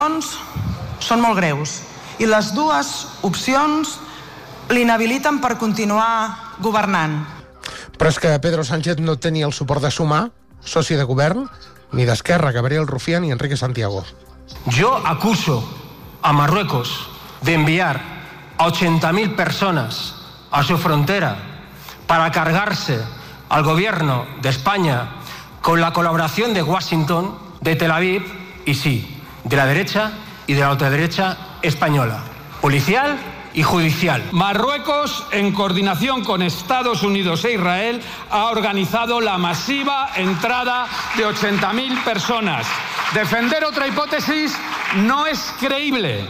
són molt greus i les dues opcions l'inhabiliten per continuar governant. Però és que Pedro Sánchez no tenia el suport de Sumar, soci de govern, ni d'Esquerra, Gabriel Rufián ni Enrique Santiago. Yo acuso a Marruecos de enviar a 80.000 personas a su frontera para cargarse al gobierno de España con la colaboración de Washington, de Tel Aviv y sí, de la derecha y de la ultraderecha española, policial y judicial. Marruecos, en coordinación con Estados Unidos e Israel, ha organizado la masiva entrada de 80.000 personas. Defender otra hipótesis no es creíble.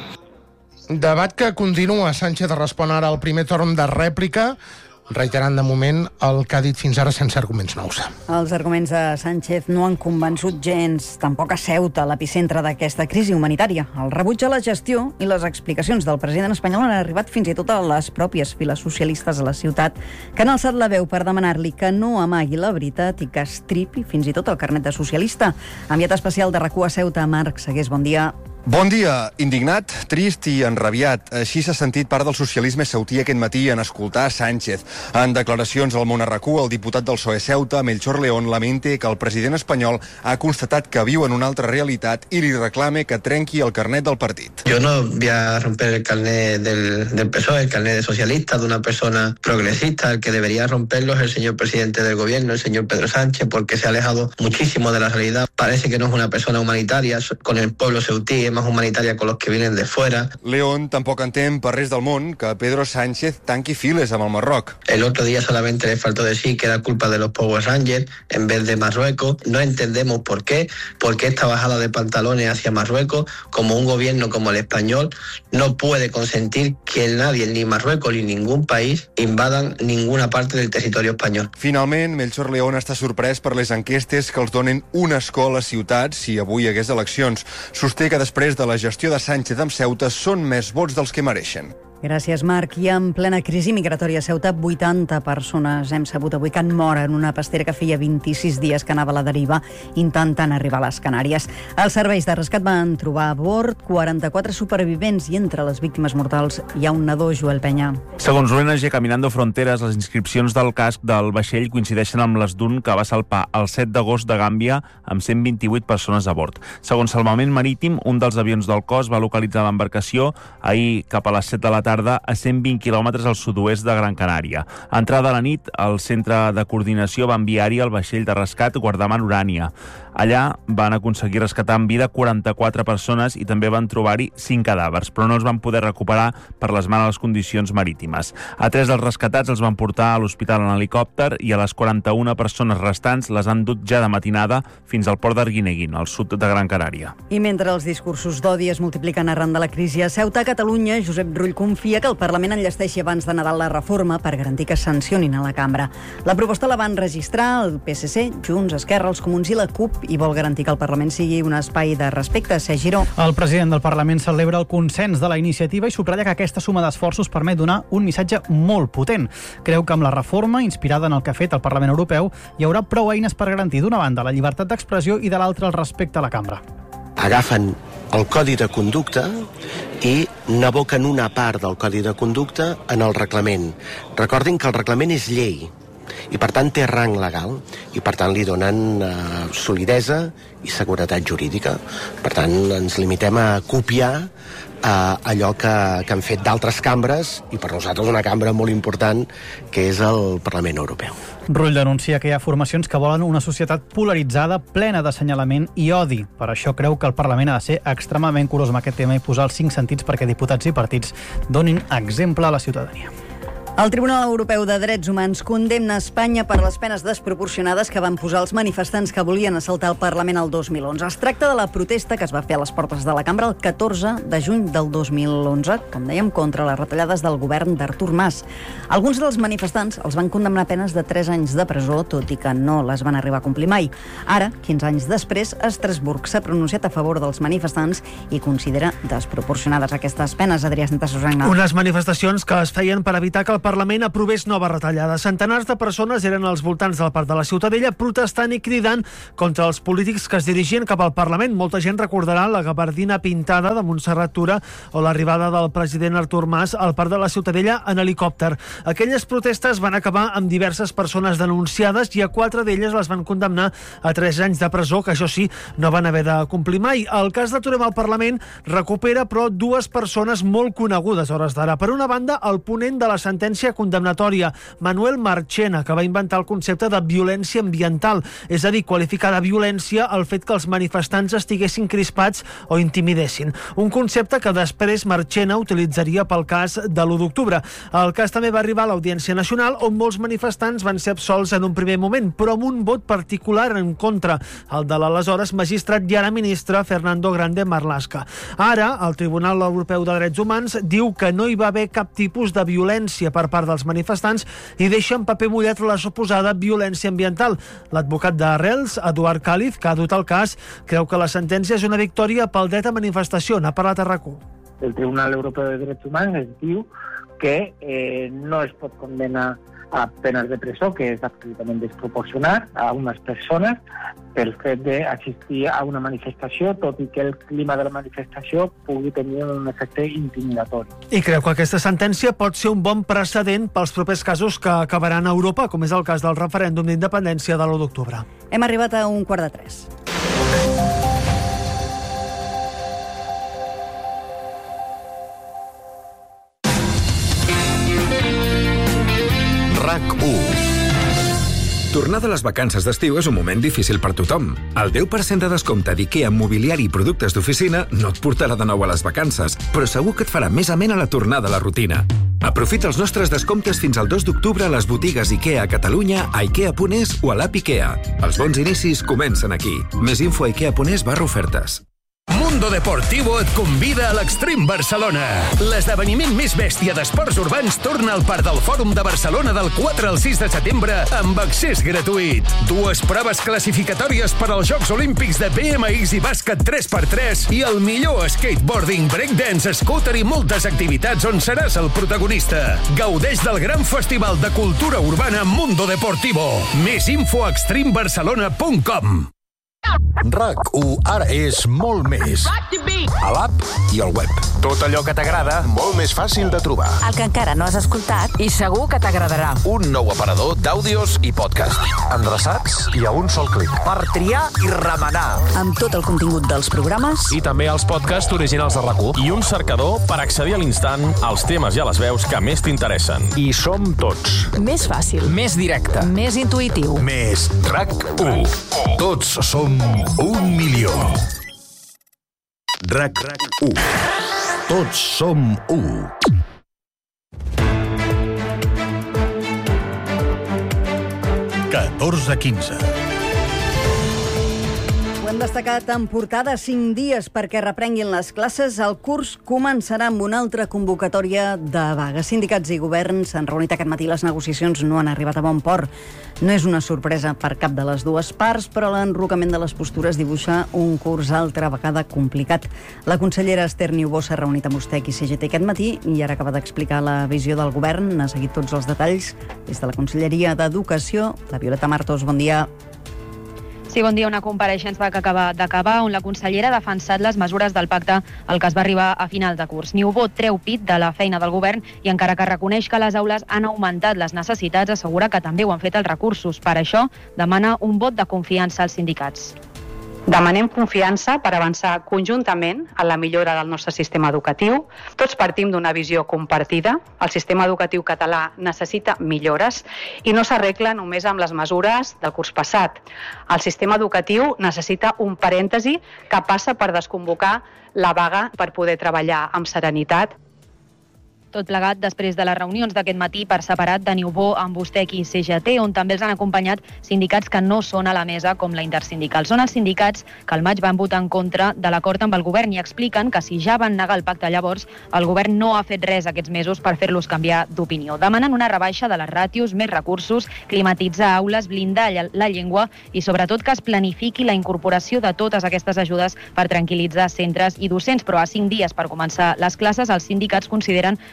Debat que continua. Sánchez respon ara al primer torn de rèplica, reiterant de moment el que ha dit fins ara sense arguments nous. Els arguments de Sánchez no han convençut gens, tampoc a Ceuta, l'epicentre d'aquesta crisi humanitària. El rebuig a la gestió i les explicacions del president espanyol han arribat fins i tot a les pròpies files socialistes a la ciutat, que han alçat la veu per demanar-li que no amagui la veritat i que estripi fins i tot el carnet de socialista. Enviat especial de RAC1 a Ceuta, Marc Segués, bon dia. Bon dia. Indignat, trist i enrabiat. Així s'ha sentit part del socialisme ceutí aquest matí en escoltar Sánchez. En declaracions al Món a RAC1, el diputat del PSOE Ceuta, Melchor León, lamenta que el president espanyol ha constatat que viu en una altra realitat i li reclame que trenqui el carnet del partit. Yo no voy a romper el carnet del PSOE, el carnet de socialista, de una persona progresista. El que debería romperlo es el señor presidente del gobierno, el señor Pedro Sánchez, porque se ha alejado muchísimo de la realidad. Parece que no es una persona humanitaria con el pueblo ceutí, más humanitaria con los que vienen de fuera. León tampoc entén per res del món que Pedro Sánchez tanqui files amb el Marroc. El otro día solamente le faltó decir que era culpa de los Power Rangers en vez de Marruecos. No entendemos por qué esta bajada de pantalones hacia Marruecos, como un gobierno como el español, no puede consentir que nadie, ni Marruecos ni ningún país, invadan ninguna parte del territorio español. Finalment, Melchor León està sorprès per les enquestes que els donen un escó a les ciutats si avui hi hagués eleccions. Sosté que després de la gestió de Sánchez amb Ceuta són més vots dels que mereixen. Gràcies, Marc. I en plena crisi migratòria a Ceuta, 80 persones hem sabut avui que han mort en una pastera que feia 26 dies que anava a la deriva intentant arribar a les Canàries. Els serveis de rescat van trobar a bord 44 supervivents i entre les víctimes mortals hi ha un nadó, Joel Penya. Segons l'ONG Caminando Fronteres, les inscripcions del casc del vaixell coincideixen amb les d'un que va salpar el 7 d'agost de Gàmbia amb 128 persones a bord. Segons Salvament Marítim, un dels avions del cos va localitzar l'embarcació ahir cap a les 7 de la tarda a 120 quilòmetres al sud-oest de Gran Canària. A entrada de la nit, el Centre de Coordinació va enviar-hi el vaixell de rescat Guardamar Urània. Allà van aconseguir rescatar en vida 44 persones i també van trobar-hi 5 cadàvers, però no els van poder recuperar per les males condicions marítimes. A 3 dels rescatats els van portar a l'hospital en helicòpter i a les 41 persones restants les han dut ja de matinada fins al port d'Arguineguín, al sud de Gran Canària. I mentre els discursos d'odi es multipliquen arran de la crisi a Ceuta, a Catalunya, Josep Rull confia que el Parlament enllesteixi abans de Nadal la reforma per garantir que sancionin a la cambra. La proposta la van registrar el PSC, Junts, Esquerra, els Comuns i la CUP i vol garantir que el Parlament sigui un espai de respecte. Sergi Giró. El president del Parlament celebra el consens de la iniciativa i subratlla que aquesta suma d'esforços permet donar un missatge molt potent. Creu que amb la reforma, inspirada en el que ha fet el Parlament Europeu, hi haurà prou eines per garantir d'una banda la llibertat d'expressió i de l'altra el respecte a la cambra. Agafen el codi de conducta i n'aboquen una part del codi de conducta en el reglament. Recordin que el reglament és llei i per tant té rang legal i per tant li donen solidesa i seguretat jurídica. Per tant ens limitem a copiar allò que han fet d'altres cambres i per nosaltres una cambra molt important que és el Parlament Europeu. Rull denuncia que hi ha formacions que volen una societat polaritzada, plena d'assenyalament i odi. Per això creu que el Parlament ha de ser extremadament curós amb aquest tema i posar els 5 sentits perquè diputats i partits donin exemple a la ciutadania. El Tribunal Europeu de Drets Humans condemna Espanya per les penes desproporcionades que van posar els manifestants que volien assaltar el Parlament el 2011. Es tracta de la protesta que es va fer a les portes de la cambra el 14 de juny del 2011, com dèiem, contra les retallades del govern d'Artur Mas. Alguns dels manifestants els van condemnar a penes de 3 anys de presó, tot i que no les van arribar a complir mai. Ara, 15 anys després, Estrasburg s'ha pronunciat a favor dels manifestants i considera desproporcionades aquestes penes. Adrià Santasusagna. Unes manifestacions que es feien per evitar que el el Parlament aprovés noves retallades. Centenars de persones eren als voltants del Parc de la Ciutadella protestant i cridant contra els polítics que es dirigien cap al Parlament. Molta gent recordarà la gabardina pintada de Montserrat Tura o l'arribada del president Artur Mas al Parc de la Ciutadella en helicòpter. Aquelles protestes van acabar amb diverses persones denunciades i a 4 d'elles les van condemnar a 3 anys de presó, que això sí, no van haver de complir mai. El cas d'Aturem al Parlament recupera, però, 2 persones molt conegudes a hores d'ara. Per una banda, el ponent de la sentència condemnatòria, Manuel Marchena, que va inventar el concepte de violència ambiental, és a dir, qualificar de violència el fet que els manifestants estiguessin crispats o intimidessin. Un concepte que després Marchena utilitzaria pel cas de l'1 d'octubre. El cas també va arribar a l'Audiència Nacional, on molts manifestants van ser absolts en un primer moment, però amb un vot particular en contra, el de l'aleshores magistrat i ara ministre Fernando Grande Marlaska. Ara, el Tribunal Europeu de Drets Humans diu que no hi va haver cap tipus de violència per part dels manifestants i deixa en paper mullat la suposada violència ambiental. L'advocat d'Arrels, Eduard Càliz, que ha dut el cas, creu que la sentència és una victòria pel dret a manifestació. N'ha parlat a RAC1. El Tribunal Europeu de Drets Humans ens diu que no es pot condenar a penes de presó, que és absolutament desproporcionat a unes persones pel fet d'assistir a una manifestació, tot i que el clima de la manifestació pugui tenir un efecte intimidatori. I creu que aquesta sentència pot ser un bon precedent pels propers casos que acabaran a Europa, com és el cas del referèndum d'independència de l'1 d'octubre. Hem arribat a 2:45. RAC1. Tornar de les vacances d'estiu és un moment difícil per tothom. El 10% de descompte d'IKEA en mobiliari i productes d'oficina no et portarà de nou a les vacances, però segur que et farà més amena la tornada a la rutina. Aprofita els nostres descomptes fins al 2 d'octubre a les botigues IKEA a Catalunya, a ikea.es o a l'app IKEA. Els bons inicis comencen aquí. Més info a ikea.es/ofertes. Mundo Deportivo et convida a l'Extreme Barcelona. L'esdeveniment més bèstia d'esports urbans torna al Parc del Fòrum de Barcelona del 4 al 6 de setembre amb accés gratuït. 2 proves classificatòries per als Jocs Olímpics de BMX i bàsquet 3x3 i el millor skateboarding, breakdance, scooter i moltes activitats on seràs el protagonista. Gaudeix del gran festival de cultura urbana Mundo Deportivo. Més info a extremebarcelona.com. RAC1 ara és molt més. A l'app i al web. Tot allò que t'agrada, molt més fàcil de trobar. El que encara no has escoltat i segur que t'agradarà. Un nou aparador d'àudios i podcast. Endreçats i a un sol clic. Per triar i remenar. Amb tot el contingut dels programes. I també els podcasts originals de RAC1. I un cercador per accedir a l'instant als temes i a les veus que més t'interessen. I som tots. Més fàcil. Més directe. Més intuïtiu. Més RAC1. Tots som 1 milió. RAC1. Tots som 1. (14:15) Hem destacat en portada 5 dies perquè reprenguin les classes. El curs començarà amb una altra convocatòria de vaga. Sindicats i governs s'han reunit aquest matí. Les negociacions no han arribat a bon port. No és una sorpresa per cap de les dues parts, però l'enrocament de les postures dibuixa un curs altra vegada complicat. La consellera Esther Niubó s'ha reunit amb USTEC i CGT aquest matí i ara acaba d'explicar la visió del govern. N'ha seguit tots els detalls des de la Conselleria d'Educació. La Violeta Martos, bon dia. Sí, bon dia. Una compareixença que acaba d'acabar on la consellera ha defensat les mesures del pacte al que es va arribar a final de curs. Niubó treu pit de la feina del govern i encara que reconeix que les aules han augmentat les necessitats, assegura que també ho han fet els recursos. Per això demana un vot de confiança als sindicats. Demanem confiança per avançar conjuntament en la millora del nostre sistema educatiu. Tots partim d'una visió compartida. El sistema educatiu català necessita millores i no s'arregla només amb les mesures del curs passat. El sistema educatiu necessita un parèntesi que passa per desconvocar la vaga per poder treballar amb serenitat. Tot plegat després de les reunions d'aquest matí per separat de Niubó amb USTEC i CGT, on també els han acompanyat sindicats que no són a la mesa com la intersindical. Són els sindicats que al maig van votar en contra de l'acord amb el govern i expliquen que si ja van negar el pacte llavors, el govern no ha fet res aquests mesos per fer-los canviar d'opinió. Demanen una rebaixa de les ràtios, més recursos, climatitzar aules, blindar la llengua i sobretot que es planifiqui la incorporació de totes aquestes ajudes per tranquil·litzar centres i docents. Però a 5 dies per començar les classes, els sindicats consideren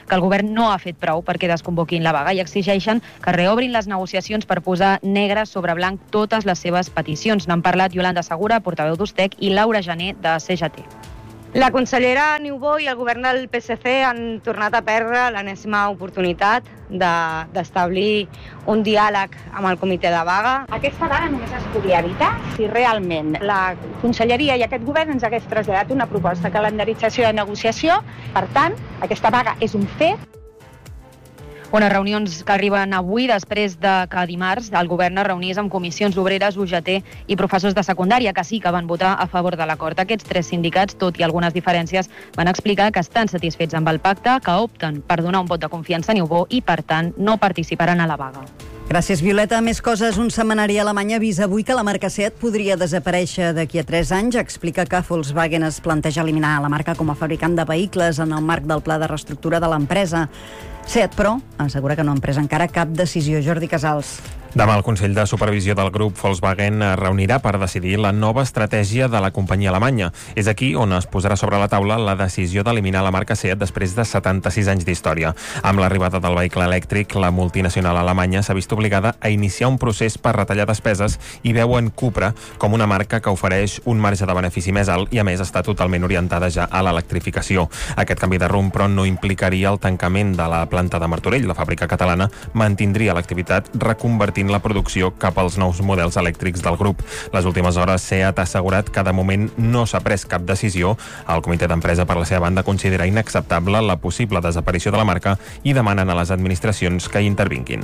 que el govern no ha fet prou perquè desconvoquin la vaga i exigeixen que reobrin les negociacions per posar negre sobre blanc totes les seves peticions. N'han parlat Yolanda Segura, portaveu d'Ustec, i Laura Jané, de CGT. La consellera Niubó i el govern del PSC han tornat a perdre l'enèsima oportunitat d'establir un diàleg amb el comitè de vaga. Aquesta vaga només es podria evitar si realment la conselleria i aquest govern ens hagués traslladat una proposta de calendarització de negociació. Per tant, aquesta vaga és un fet. Unes reunions que arriben avui després de que dimarts el govern es reunís amb comissions obreres, UGT i professors de secundària, que sí que van votar a favor de l'acord. Aquests 3 sindicats, tot i algunes diferències, van explicar que estan satisfets amb el pacte, que opten per donar un vot de confiança a Niubó i, per tant, no participaran a la vaga. Gràcies, Violeta. Més coses. Un setmanari alemany avisa avui que la marca Seat podria desaparèixer d'aquí a 3 anys. Explica que Volkswagen es planteja eliminar la marca com a fabricant de vehicles en el marc del pla de reestructura de l'empresa. Seat, però, assegura que no han pres encara cap decisió. Jordi Casals. Demà el Consell de Supervisió del grup Volkswagen es reunirà per decidir la nova estratègia de la companyia alemanya. És aquí on es posarà sobre la taula la decisió d'eliminar la marca Seat després de 76 anys d'història. Amb l'arribada del vehicle elèctric, la multinacional alemanya s'ha vist obligada a iniciar un procés per retallar despeses i veu en Cupra com una marca que ofereix un marge de benefici més alt i, a més, està totalment orientada ja a l'electrificació. Aquest canvi de rumb, però, no implicaria el tancament de la planta de Martorell. La fàbrica catalana mantindria l'activitat, reconvertint la producció cap als nous models elèctrics del grup. Les últimes hores, Seat ha assegurat que de moment no s'ha pres cap decisió. El comitè d'empresa, per la seva banda, considera inacceptable la possible desaparició de la marca i demanen a les administracions que hi intervinguin.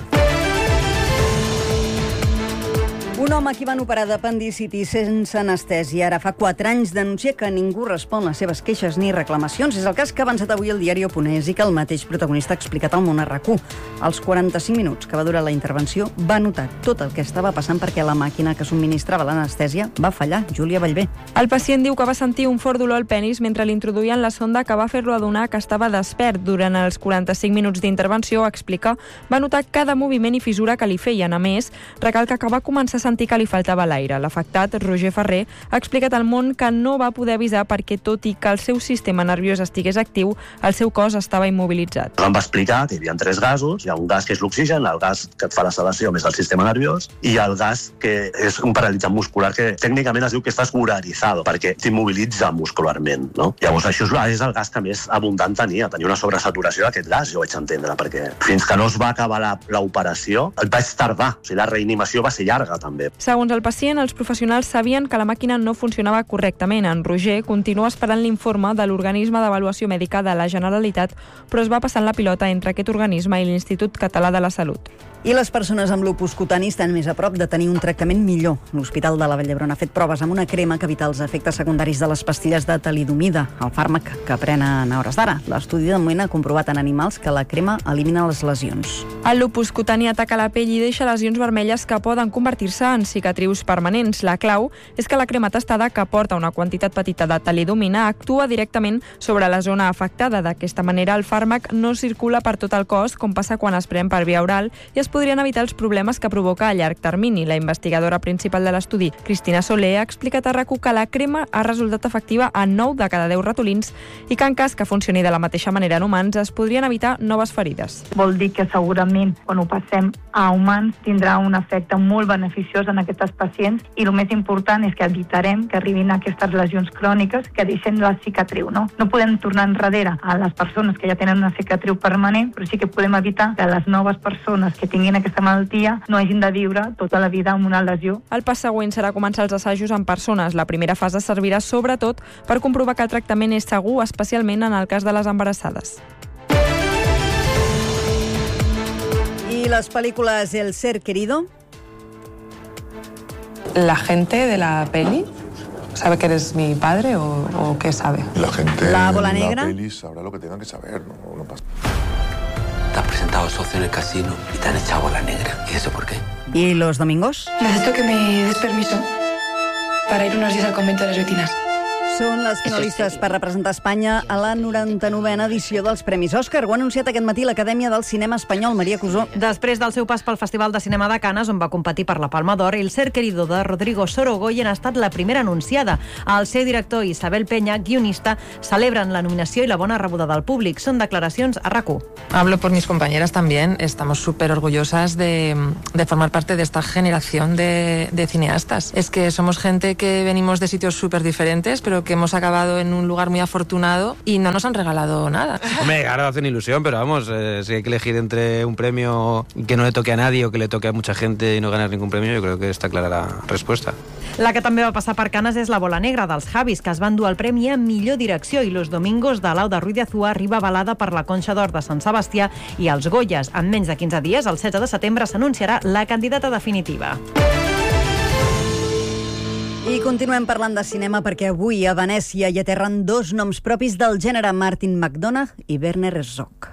Un home a qui van operar d'apendicitis sense anestèsia ara fa 4 anys denuncia que ningú respon les seves queixes ni reclamacions. És el cas que ha avançat avui el diari Oponès i que el mateix protagonista ha explicat al Món a RAC1. Als 45 minuts que va durar la intervenció va notar tot el que estava passant perquè la màquina que subministrava l'anestèsia va fallar. Júlia Vallvé. El pacient diu que va sentir un fort dolor al penis mentre l'introduïen la sonda que va fer-lo adonar que estava despert. Durant els 45 minuts d'intervenció, explica, va notar cada moviment i fissura que li feien. A més, recalca que va començar a sentir que li faltava l'aire. L'afectat, Roger Ferrer, ha explicat al Món que no va poder avisar perquè, tot i que el seu sistema nerviós estigués actiu, el seu cos estava immobilitzat. Em va explicar que hi havia 3 gasos. Hi ha un gas que és l'oxigen, el gas que et fa la sedació més del sistema nerviós, i el gas que és un paralitzant muscular que tècnicament es diu que estàs horaritzado, perquè t'immobilitza muscularment, no? Llavors això és el gas que més abundant tenia una sobresaturació d'aquest gas, jo vaig entendre, perquè fins que no es va acabar l'operació et vaig tardar, o sigui, la reanimació va ser llarga també. Segons el pacient, els professionals sabien que la màquina no funcionava correctament. En Roger continua esperant l'informe de l'Organisme d'Avaluació Mèdica de la Generalitat, però es va passant la pilota entre aquest organisme i l'Institut Català de la Salut. I les persones amb lupus cutani estan més a prop de tenir un tractament millor. L'Hospital de la Vall d'Hebron ha fet proves amb una crema que evita els efectes secundaris de les pastilles de talidomida, el fàrmac que prenen a hores d'ara. L'estudi de moment ha comprovat en animals que la crema elimina les lesions. El lupus cutani ataca la pell i deixa lesions vermelles que poden convertir-se en cicatrius permanents. La clau és que la crema tastada, que porta una quantitat petita de talidomina, actua directament sobre la zona afectada. D'aquesta manera, el fàrmac no circula per tot el cos, com passa quan es pren per via oral, i es podrien evitar els problemes que provoca a llarg termini. La investigadora principal de l'estudi, Cristina Soler, ha explicat a RAC1 que la crema ha resultat efectiva a 9 de cada 10 ratolins i que en cas que funcioni de la mateixa manera en humans es podrien evitar noves ferides. Vol dir que segurament quan ho passem a humans tindrà un efecte molt beneficiós en aquestes pacients, i el més important és que evitarem que arribin a aquestes lesions cròniques que deixen la cicatriu. No podem tornar enrere a les persones que ja tenen una cicatriu permanent, però sí que podem evitar que les noves persones que tinguin aquesta malaltia no hagin de viure tota la vida amb una lesió. El pas següent serà començar els assajos en persones. La primera fase servirà sobretot per comprovar que el tractament és segur, especialment en el cas de les embarassades. I les pel·lícules El ser querido? ¿La gente de la peli sabe que eres mi padre o qué sabe? La gente La bola de negra. la peli sabrá lo que tengan que saber, no pasa. Te has presentado socio en el casino y te han echado bola negra. ¿Y eso por qué? ¿Y los domingos? Necesito que me des permiso para ir unos días al convento de las vecinas. Són les finalistes per representar Espanya a la 99a edició dels Premis Òscar. Ho ha anunciat aquest matí l'Acadèmia del Cinema Espanyol, Maria Cusó. Després del seu pas pel Festival de Cinema de Canes, on va competir per la Palma d'Or, El ser querido de Rodrigo Sorogoyen ha estat la primera anunciada. El seu director, Isabel Peña, guionista, celebren la nominació i la bona rebuda del públic. Són declaracions a RAC1. Hablo por mis compañeras también. Estamos súper orgullosas de formar parte de esta generación de cineastas. Es que somos gente que venimos de sitios súper diferentes, pero que hemos acabado en un lugar muy afortunado y no nos han regalado nada. Hombre, claro, hacen ilusión, pero vamos, si hay que elegir entre un premio que no le toque a nadie o que le toque a mucha gente y no ganar ningún premio, yo creo que está clara la respuesta. La que també va passar per Canes és La bola negra dels Javis, que es van dur el premi a millor direcció, i Los domingos de Lauda Ruiz de Azúa arriba avalada per la Conxa d'Or de Sant Sebastià i els Goyes. En menys de 15 dies, el 16 de setembre, s'anunciarà la candidata definitiva. I continuem parlant de cinema perquè avui a Venècia hi aterren dos noms propis del gènere, Martin McDonagh i Werner Herzog.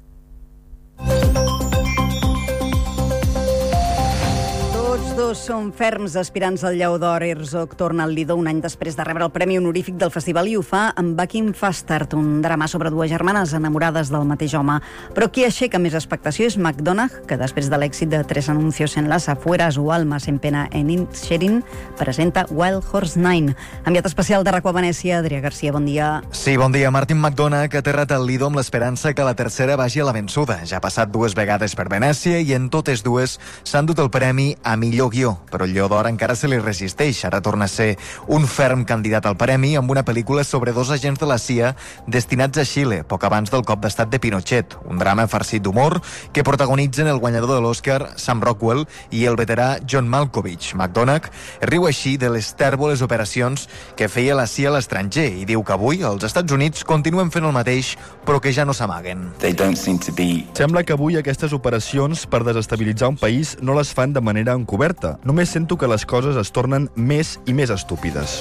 Dos són ferms aspirants al Lleó d'Or. Herzog torna al Lido un any després de rebre el Premi Honorífic del festival i ho fa amb Bucking Fastard, un drama sobre dues germanes enamorades del mateix home. Però qui aixeca més expectació és McDonagh, que després de l'èxit de Tres anuncios en las afueras o Almas en pena en Inisherin, presenta Wild Horse 9. Enviat especial de RAC1 a Venècia, Adrià Garcia, bon dia. Sí, bon dia. Martin McDonagh ha aterrat al Lido amb l'esperança que la tercera vagi a la vençuda. Ja ha passat dues vegades per Venècia i en totes dues s'han dut el premi a millor guió, però el Lleó d'Or encara se li resisteix. Ara torna a ser un ferm candidat al premi amb una pel·lícula sobre dos agents de la CIA destinats a Xile, poc abans del cop d'estat de Pinochet, un drama farcit d'humor que protagonitzen el guanyador de l'Oscar, Sam Rockwell, i el veterà John Malkovich. McDonagh riu així de les tèrboles operacions que feia la CIA a l'estranger i diu que avui els Estats Units continuen fent el mateix, però que ja no s'amaguen. Sembla que avui aquestes operacions per desestabilitzar un país no les fan de manera encoberta. Només sento que les coses es tornen més i més estúpides.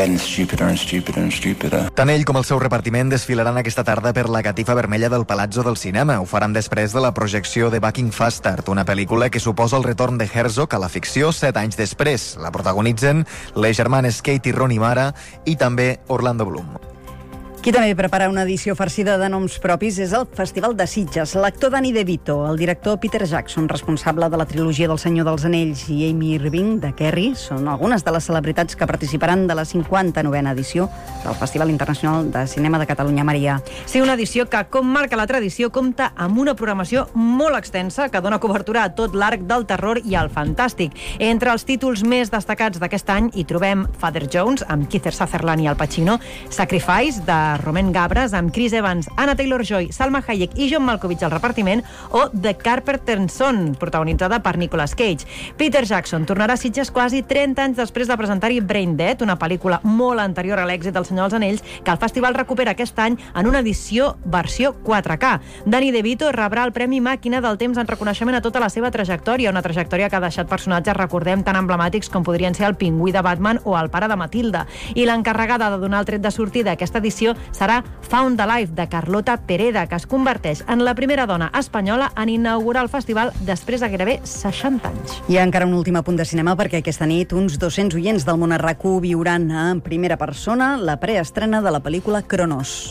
Tant ell com el seu repartiment desfilaran aquesta tarda per la catifa vermella del Palazzo del Cinema. Ho faran després de la projecció de Bucking Fastard, una pel·lícula que suposa el retorn de Herzog a la ficció 7 anys després. La protagonitzen les germanes Kate i Rooney Mara i també Orlando Bloom. Qui també prepara una edició farcida de noms propis és el Festival de Sitges. L'actor Danny DeVito, el director Peter Jackson, responsable de la trilogia del Senyor dels Anells, i Amy Irving, de Carrie, són algunes de les celebritats que participaran de la 59a edició del Festival Internacional de Cinema de Catalunya. Maria. Sí, una edició que, com marca la tradició, compta amb una programació molt extensa que dona cobertura a tot l'arc del terror i el fantàstic. Entre els títols més destacats d'aquest any hi trobem Father Jones, amb Kiefer Sutherland i Al Pacino, Sacrifice, de Romain Gabras, amb Chris Evans, Anna Taylor-Joy, Salma Hayek i John Malkovich al repartiment, o The Carpenter's Son, protagonitzada per Nicolas Cage. Peter Jackson tornarà a Sitges quasi 30 anys després de presentar-hi Brain Dead, una pel·lícula molt anterior a l'èxit del Senyor dels Anells, que el festival recupera aquest any en una edició versió 4K. Danny DeVito rebrà el Premi Màquina del Temps en reconeixement a tota la seva trajectòria, una trajectòria que ha deixat personatges, recordem, tan emblemàtics com podrien ser el pingüí de Batman o el pare de Matilda. I l'encarregada de donar el tret de sortida a aquesta edició serà Found Alive, de Carlota Pereda, que es converteix en la primera dona espanyola en inaugurar el festival després de gairebé 60 anys. I encara un últim apunt de cinema, perquè aquesta nit uns 200 oients del món a RAC1 viuran en primera persona la preestrena de la pel·lícula Cronos.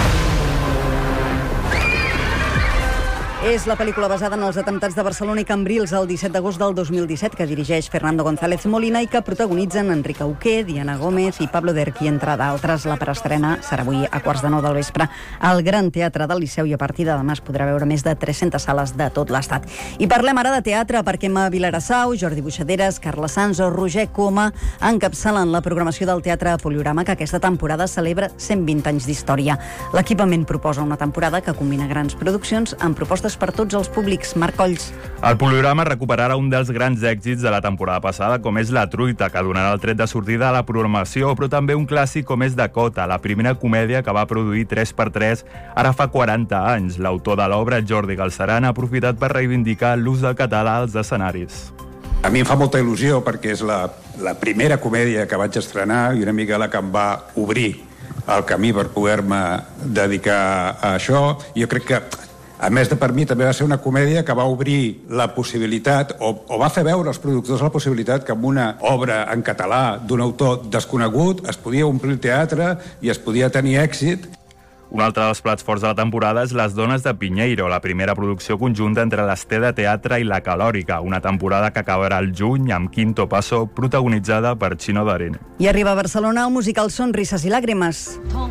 És la pel·lícula basada en els atemptats de Barcelona i Cambrils el 17 d'agost del 2017, que dirigeix Fernando González Molina i que protagonitzen Enric Auqué, Diana Gómez i Pablo Derqui, entre d'altres. La preestrena serà avui a 8:45 del vespre al Gran Teatre del Liceu i a partir de demà es podrà veure més de 300 sales de tot l'Estat. I parlem ara de teatre perquè Emma Vilarassau, Jordi Buixaderes, Carla Sanz o Roger Coma encapçalen la programació del Teatre Poliorama, que aquesta temporada celebra 120 anys d'història. L'equipament proposa una temporada que combina grans produccions amb propostes per tots els públics. Marc Colls. El Poliorama recuperarà un dels grans èxits de la temporada passada, com és La Truita, que donarà el tret de sortida a la programació, però també un clàssic com és Dakota, la primera comèdia que va produir 3x3 ara fa 40 anys. L'autor de l'obra, Jordi Galceran, ha aprofitat per reivindicar l'ús del català als escenaris. A mi em fa molta il·lusió perquè és la primera comèdia que vaig estrenar i una mica la que em va obrir el camí per poder-me dedicar a això. Jo crec que A més de, per mi, també va ser una comèdia que va obrir la possibilitat, o va fer veure als productors la possibilitat que amb una obra en català d'un autor desconegut es podia omplir el teatre i es podia tenir èxit. Un altre dels plats forts de la temporada és Les dones de Pinheiro, la primera producció conjunta entre l'Esté de Teatre i la Calòrica, una temporada que acabarà al juny amb Quinto Paso, protagonitzada per Chino Darene. I arriba a Barcelona el musical Sonrisas i Làgrimes.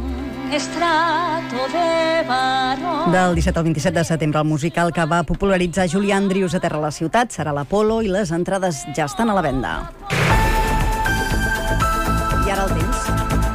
Del 17 al 27 de setembre, el musical que va popularitzar Julià Andrius a terra a la ciutat serà l'Apolo i les entrades ja estan a la venda. I ara el temps.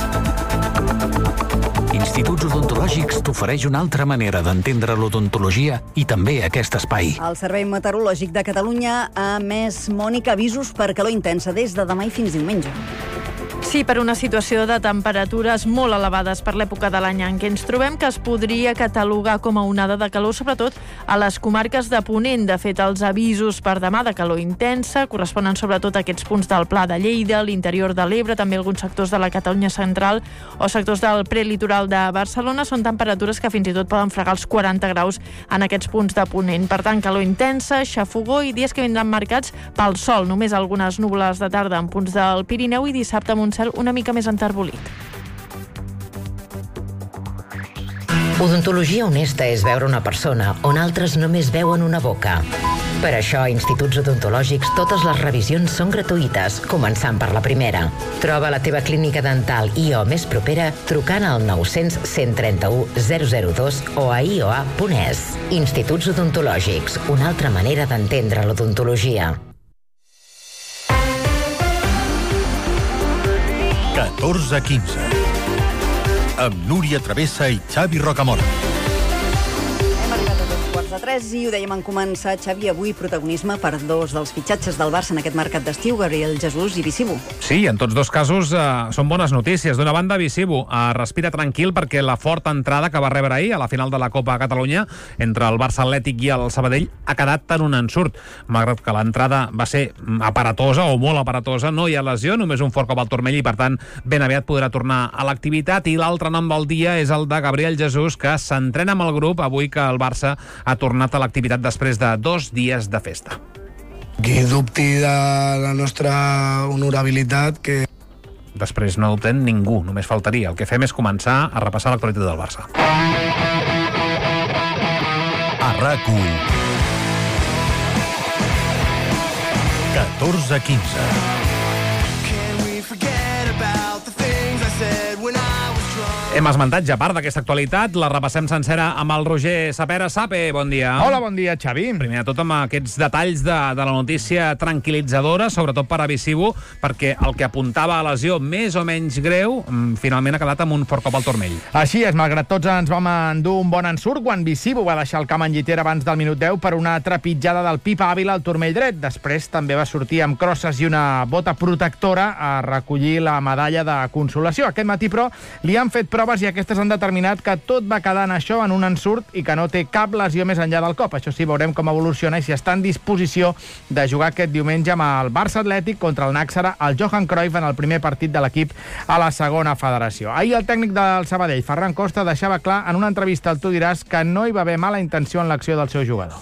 Instituts Odontològics t'ofereix una altra manera d'entendre l'odontologia i també aquest espai. El Servei Meteorològic de Catalunya ha emès, Mònica, avisos per calor intensa des de demà i fins diumenge. Sí, per una situació de temperatures molt elevades per l'època de l'any en què ens trobem, que es podria catalogar com a onada de calor, sobretot a les comarques de Ponent. De fet, els avisos per demà de calor intensa corresponen sobretot a aquests punts del Pla de Lleida, l'interior de l'Ebre, també alguns sectors de la Catalunya central o sectors del prelitoral de Barcelona. Són temperatures que fins i tot poden fregar els 40 graus en aquests punts de Ponent. Per tant, calor intensa, xafogó i dies que vindran marcats pel sol. Només algunes núvoles de tarda en punts del Pirineu i dissabte amb un cel una mica més enterbolit. Odontologia honesta és veure una persona on altres només veuen una boca. Per això, a Instituts Odontològics, totes les revisions són gratuïtes, començant per la primera. Troba la teva clínica dental IO més propera trucant al 900 131 002 o a ioa.es. Instituts Odontològics, una altra manera d'entendre l'odontologia. 14:15 amb Núria Travessa i Xavi Rocamora. De 3 i ho dèiem en començar, Xavi, avui protagonisme per dos dels fitxatges del Barça en aquest mercat d'estiu, Gabriel Jesús i Bizibu. Sí, en tots dos casos són bones notícies. D'una banda, Bizibu respira tranquil perquè la forta entrada que va rebre ahir a la final de la Copa Catalunya entre el Barça Atlètic i el Sabadell ha quedat en un ensurt. Malgrat que l'entrada va ser aparatosa o molt aparatosa, no hi ha lesió, només un fort cop al turmell i per tant ben aviat podrà tornar a l'activitat. I l'altre nom del dia és el de Gabriel Jesús, que s'entrena amb el grup avui que el Barça ha tornat a l'activitat després de 2 dies de festa. Qui dubti de la nostra honorabilitat, que... Després no dubten ningú, només faltaria. El que fem és començar a repassar l'actualitat del Barça. A RAC1 14:15 Hem esmentat ja part d'aquesta actualitat, la repassem sencera amb el Roger Sapera. Sape, bon dia. Hola, bon dia, Xavi. Primer de tot amb aquests detalls de la notícia tranquil·litzadora, sobretot per a Bizibu, perquè el que apuntava a lesió més o menys greu, finalment ha quedat amb un fort cop al turmell. Així és, malgrat tots ens vam endur un bon ensurt quan Bizibu va deixar el camp en llitera abans del minut 10 per una trepitjada del Pipa Ávila al turmell dret. Després també va sortir amb crosses i una bota protectora a recollir la medalla de consolació. Aquest matí, però, li han fet proves i aquestes han determinat que tot va quedar en això, en un ensurt, i que no té cap lesió més enllà del cop. Això sí, veurem com evoluciona i si està en disposició de jugar aquest diumenge amb el Barça Atlètic contra el Nàxara al Johan Cruyff en el primer partit de l'equip a la segona federació. Ahir el tècnic del Sabadell, Ferran Costa, deixava clar en una entrevista al Tu diràs que no hi va haver mala intenció en l'acció del seu jugador.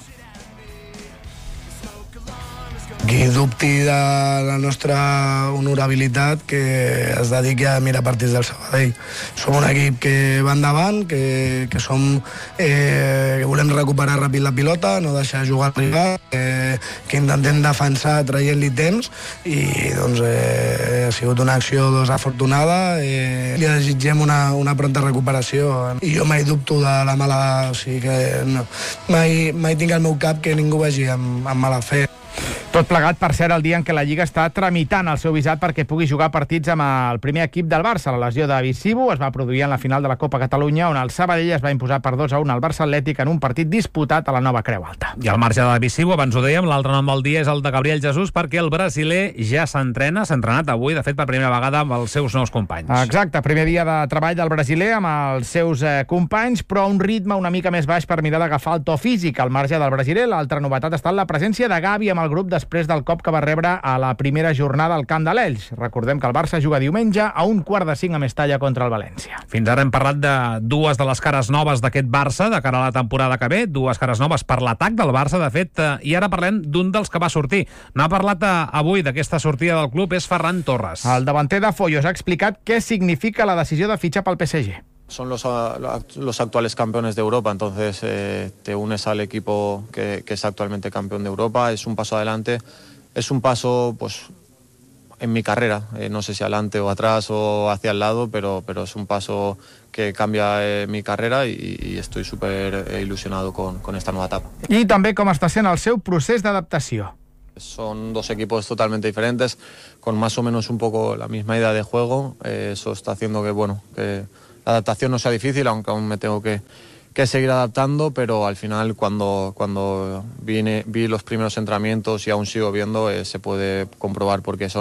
Qui dubti de la nostra honorabilitat, que es dediqui a mirar partits del Sabadell. Som un equip que va endavant, que volem recuperar ràpid la pilota, no deixar jugar al rival, que intentem defensar traient-li temps i doncs ha sigut una acció desafortunada. Li desitgem una pronta recuperació i jo mai dubto de la mala... O sigui que no, mai tinc al meu cap que ningú vagi amb mala fe. Tot plegat, per cert, el dia en què la Lliga està tramitant el seu visat perquè pugui jugar partits amb el primer equip del Barça. La lesió de Bizibu es va produir en la final de la Copa Catalunya, on el Sabadell es va imposar per 2-1 al Barça Atlètic en un partit disputat a la nova Creu Alta. I al marge de Bizibu, abans ho dèiem, l'altre nom del dia és el de Gabriel Jesús, perquè el brasiler ja s'entrena, s'ha entrenat avui, de fet, per primera vegada amb els seus nous companys. Exacte, primer dia de treball del brasiler amb els seus companys, però a un ritme una mica més baix per mirar d'agafar el to físic. Al marge del brasiler, l'altra novetat està en la presència de Gavi amb el grup després després del cop que va rebre a la primera jornada al camp de l'Elx. Recordem que el Barça juga diumenge a 1:45 a Mestalla contra el València. Fins ara hem parlat de dues de les cares noves d'aquest Barça de cara a la temporada que ve, dues cares noves per l'atac del Barça, de fet, i ara parlem d'un dels que va sortir. N'ha parlat avui d'aquesta sortida del club, és Ferran Torres. El davanter de Follos ha explicat què significa la decisió de fitxar pel PSG. Son los actuales campeones de Europa, entonces te unes al equipo que es actualmente campeón de Europa, es un paso adelante, es un paso pues en mi carrera, no sé si adelante o atrás o hacia el lado, pero es un paso que cambia mi carrera y estoy súper ilusionado con esta nueva etapa. I també com està sent el seu procés d'adaptació. Son dos equipos totalmente diferentes, con más o menos un poco la misma idea de juego, eso está haciendo que la adaptación no sea difícil, aunque aún me tengo que seguir adaptando, pero al final cuando vi los primeros entrenamientos y aún sigo viendo, se puede comprobar por qué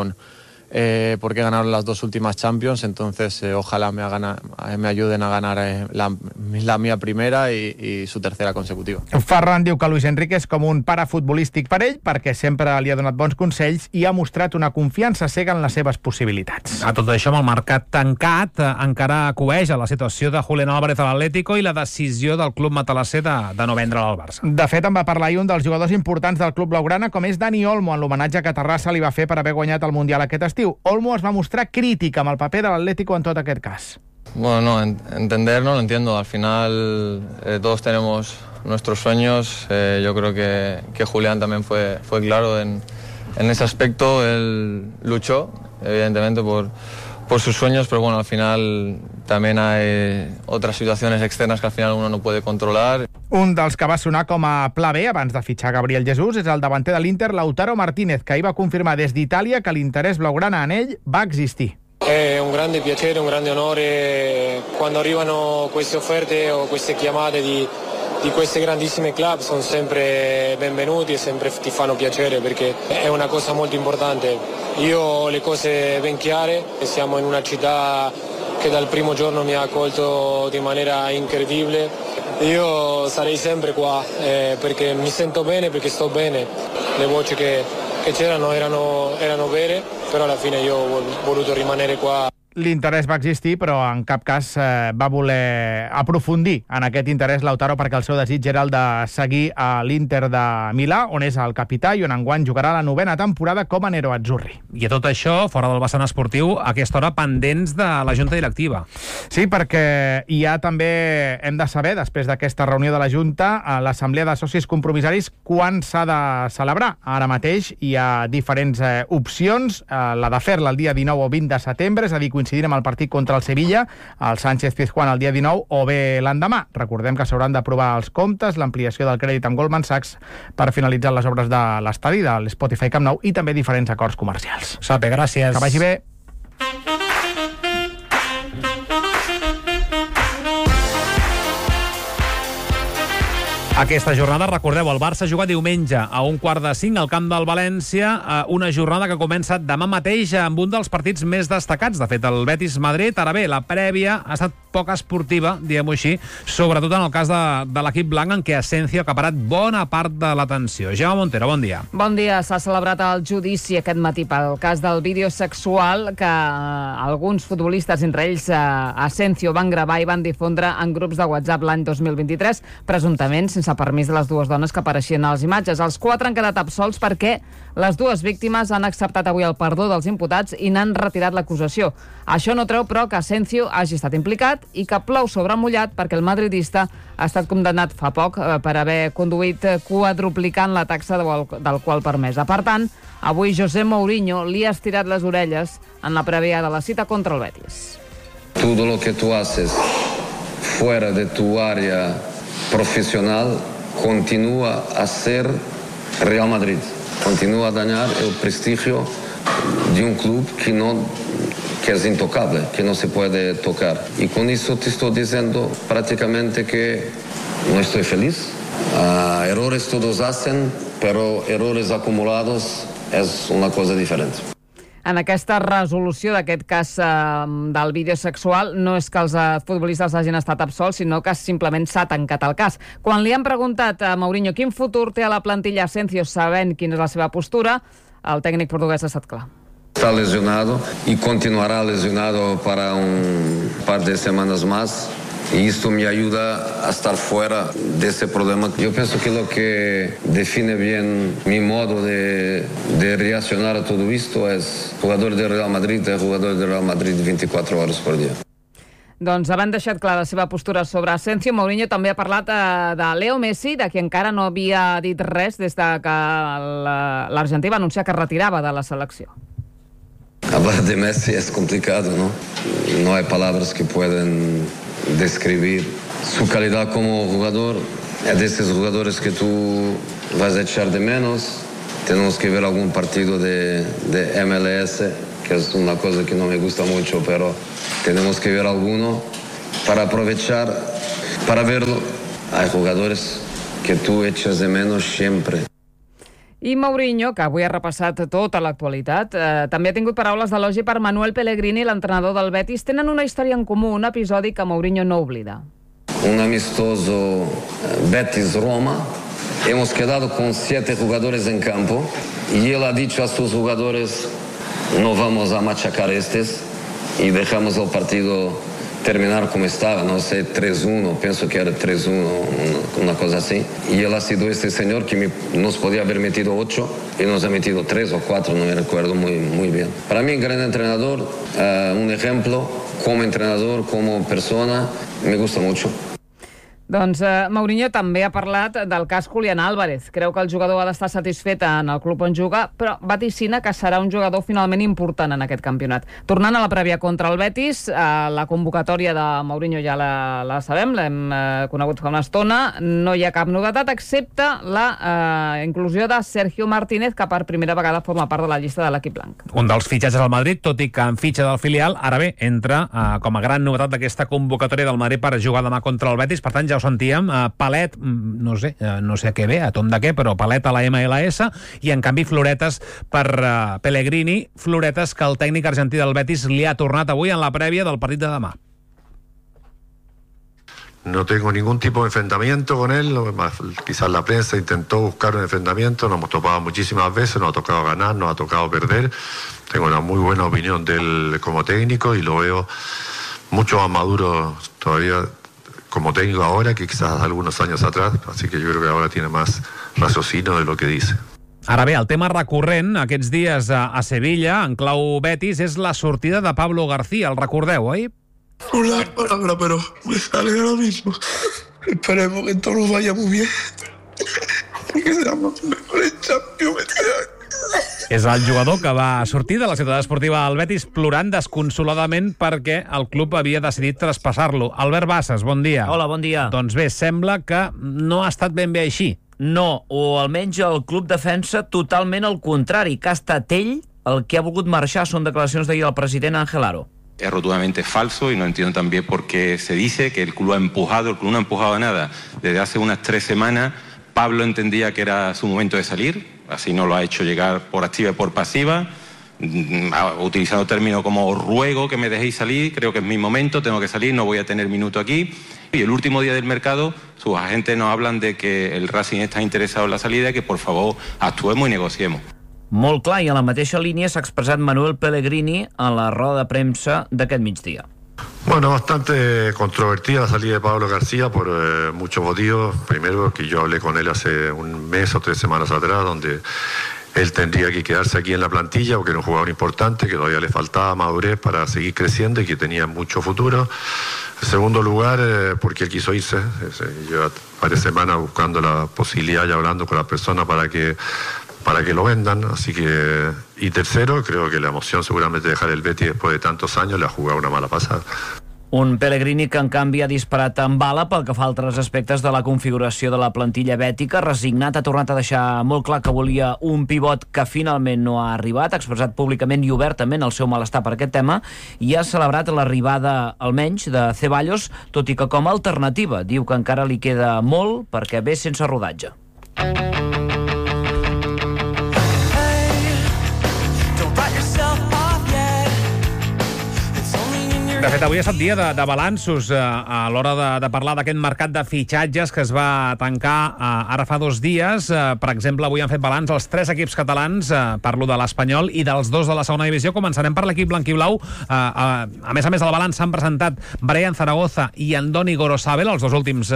ganaron las dos últimas Champions, entonces ojalá me ayuden a ganar la mía primera y su tercera consecutiva. Ferran diu que Luis Enrique és com un pare futbolístic per ell, perquè sempre li ha donat bons consells i ha mostrat una confiança cega en les seves possibilitats. A tot això, amb el mercat tancat, encara coeja la situació de Julián Álvarez a l'Atlético i la decisió del club matalasser de no vendre'l al Barça. De fet, en va parlar ahir un dels jugadors importants del club blaugrana, com és Dani Olmo, en l'homenatge que Terrassa li va fer per haver guanyat el Mundial aquest estiu. Olmo es va mostrar crític amb el paper de l'Atlético en tot aquest cas. Bueno, no, entender no lo entiendo. Al final todos tenemos nuestros sueños. Yo creo que Julián también fue claro en ese aspecto. Él luchó, evidentemente, por sus sueños, pero bueno, al final también hay otras situaciones externas que al final uno no puede controlar. Un dels que va sonar com a pla B abans de fitxar Gabriel Jesús és el davanter de l'Inter, Lautaro Martínez, que ahir va confirmar des d'Itàlia que l'interès blaugrana en ell va existir. È un grande piacere, un grande onore quando arrivano queste offerte o queste chiamate di queste grandissime club, sono sempre benvenuti e sempre ti fanno piacere perché è una cosa molto importante. Io ho le cose ben chiare e siamo in una città che dal primo giorno mi ha accolto di maniera incredibile. Io sarei sempre qua perché mi sento bene, perché sto bene. Le voci che c'erano erano vere, però alla fine io ho voluto rimanere qua. L'interès va existir, però en cap cas va voler aprofundir en aquest interès Lautaro, perquè el seu desig era el de seguir a l'Inter de Milà, on és el capità i on enguany jugarà la 9ª temporada com a Nero Azzurri. I a tot això, fora del vessant esportiu, a aquesta hora pendents de la Junta Directiva. Sí, perquè ja també hem de saber, després d'aquesta reunió de la Junta, a l'Assemblea de Socis Compromissaris, quan s'ha de celebrar. Ara mateix hi ha diferents opcions, la de fer-la el dia 19 o 20 de setembre, és a dir, coincidint amb el partit contra el Sevilla, el Sánchez-Pizjuán el dia 19 o bé l'endemà. Recordem que s'hauran d'aprovar els comptes, l'ampliació del crèdit amb Goldman Sachs per finalitzar les obres de l'estadi, de l'Spotify Camp Nou i també diferents acords comercials. Sape, gràcies. Que vagi bé. Aquesta jornada, recordeu, el Barça juga diumenge a 4:45 al camp del València, una jornada que comença demà mateix amb un dels partits més destacats. De fet, el Betis-Madrid. Ara bé, la prèvia ha estat poc esportiva, diguem-ho així, sobretot en el cas de l'equip blanc, en què Asensio ha acaparat bona part de l'atenció. Jaume Montero, bon dia. Bon dia. S'ha celebrat el judici aquest matí pel cas del vídeo sexual que alguns futbolistes, entre ells Asensio, van gravar i van difondre en grups de WhatsApp l'any 2023, presumptament sense permís de les dues dones que apareixien a les imatges. Els 4 han quedat absolts perquè les dues víctimes han acceptat avui el perdó dels imputats i n'han retirat l'acusació. Això no treu, però, que Asensio hagi estat implicat i que plou sobre mullat perquè el madridista ha estat condemnat fa poc per haver conduït quadruplicant la taxa d'alcohol permesa. Per tant, avui José Mourinho li ha estirat les orelles en la prèvia de la cita contra el Betis. Todo lo que tú haces fuera de tu área profesional continúa a ser Real Madrid, continúa a dañar el prestigio de un club que es intocable, que no se puede tocar. Y con eso te estoy diciendo prácticamente que no estoy feliz. Errores todos hacen, pero errores acumulados es una cosa diferente. En aquesta resolució d'aquest cas del vídeo sexual no és que els futbolistes hagin estat absolts, sinó que simplement s'ha tancat el cas. Quan li han preguntat a Mourinho quin futur té a la plantilla Asensio sabent quina és la seva postura, el tècnic portuguès ha estat clar. Está lesionado y continuará lesionado para un par de semanas más. Y esto me ayuda a estar fuera de ese problema. Yo pienso que lo que define bien mi modo de reaccionar a todo esto es jugador de Real Madrid 24 horas por día. Doncs havent deixat clar la seva postura sobre Asensio, Mourinho també ha parlat de Leo Messi, de qui encara no havia dit res des de que l'Argentí va anunciar que retirava de la selecció. Hablar de Messi es complicado, ¿no? No hay palabras que pueden describir su calidad como jugador. Es de esos jugadores que tú vas a echar de menos. Tenemos que ver algún partido de MLS, que es una cosa que no me gusta mucho, pero tenemos que ver alguno para aprovechar, para verlo. Hay jugadores que tú echas de menos siempre. I Mourinho, que avui ha repassat tota l'actualitat, també ha tingut paraules d'elogi per Manuel Pellegrini, l'entrenador del Betis. Tenen una història en comú, un episodi que Mourinho no oblida. Un amistoso Betis-Roma. Hemos quedado con 7 jugadores en campo y él ha dicho a sus jugadores: no vamos a machacar estos, y dejamos el partido terminar como estaba, no sé, 3-1, pienso que era 3-1, una cosa así. Y él ha sido este señor que nos podía haber metido 8 y nos ha metido 3 o 4, no me recuerdo muy bien. Para mí, un gran entrenador, un ejemplo como entrenador, como persona, me gusta mucho. Doncs Mourinho també ha parlat del cas Julián Álvarez. Creu que el jugador ha d'estar satisfet en el club on juga, però vaticina que serà un jugador finalment important en aquest campionat. Tornant a la prèvia contra el Betis, la convocatòria de Mourinho ja la sabem, l'hem conegut fa una estona. No hi ha cap novetat, excepte la inclusió de Sergio Martínez, que per primera vegada forma part de la llista de l'equip blanc. Un dels fitxatges al Madrid, tot i que en fitxa del filial, ara bé, entra com a gran novetat d'aquesta convocatòria del Madrid per jugar demà contra el Betis. Per tant, ja ho sentíem, Palet, no sé a què ve, a tom de què, però Palet a la MLS, i en canvi floretes per Pellegrini, floretes que el tècnic argentí del Betis li ha tornat avui en la prèvia del partit de demà. No tengo ningún tipo de enfrentamiento con él, quizás la prensa intentó buscar un enfrentamiento, nos hemos topado muchísimas veces, nos ha tocado ganar, nos ha tocado perder. Tengo una muy buena opinión de él como técnico y lo veo mucho más maduro todavía como técnico ahora que quizás algunos años atrás, así que yo creo que ahora tiene más raciocinio de lo que dice. Ara bé, el tema recurrent aquests dies a Sevilla, en clau Betis, és la sortida de Pablo García, el recordeu, oi? Una palabra, pero me sale ahora mismo. Esperemos que todo nos vaya muy bien. Que seamos mejores Champions este año. És el jugador que va sortir de la ciutat esportiva del Betis plorant desconsoladament perquè el club havia decidit traspassar-lo. Albert Bassas, bon dia. Hola, bon dia. Doncs bé, sembla que no ha estat ben bé així. No, o almenys el club defensa totalment el contrari, que ha estat ell el que ha volgut marxar. Són declaracions d'ahir del president Ángel Aro. Es rotundamente falso y no entiendo también por qué se dice que el club ha empujado. El club no ha empujado nada. Desde hace unas 3 semanas Pablo entendía que era su momento de salir, así no lo ha hecho llegar por activa y por pasiva, utilizando términos como ruego que me dejéis salir, creo que es mi momento, tengo que salir, no voy a tener minuto aquí. Y el último día del mercado, sus agentes nos hablan de que el Racing está interesado en la salida y que por favor actuemos y negociemos. Molt clar, i a la mateixa línia s'ha expressat Manuel Pellegrini a la roda de premsa d'aquest migdia. Bueno, bastante controvertida la salida de Pablo García por muchos motivos. Primero, que yo hablé con él hace un mes o 3 semanas atrás, donde él tendría que quedarse aquí en la plantilla porque era un jugador importante, que todavía le faltaba madurez para seguir creciendo y que tenía mucho futuro. En segundo lugar, porque él quiso irse. Lleva varias semanas buscando la posibilidad y hablando con las personas para que lo vendan, así que... Y tercero, creo que la emoción seguramente de dejar el Betis después de tantos años le ha jugado una mala pasada. Un Pellegrini que en canvi ha disparat amb bala pel que fa a altres aspectes de la configuració de la plantilla bètica. Resignat, ha tornat a deixar molt clar que volia un pivot que finalment no ha arribat, ha expressat públicament i obertament el seu malestar per aquest tema i ha celebrat l'arribada, almenys, de Ceballos, tot i que com a alternativa diu que encara li queda molt perquè ve sense rodatge. Don't write yourself off. De fet, avui ha estat dia de balanços a l'hora de parlar d'aquest mercat de fitxatges que es va tancar ara fa 2 dies. Per exemple, avui han fet balanç els 3 equips catalans, parlo de l'Espanyol i dels 2 de la segona divisió. Començarem per l'equip blanquiblau. A més del balanç s'han presentat Brian Zaragoza i Andoni Gorosabel, les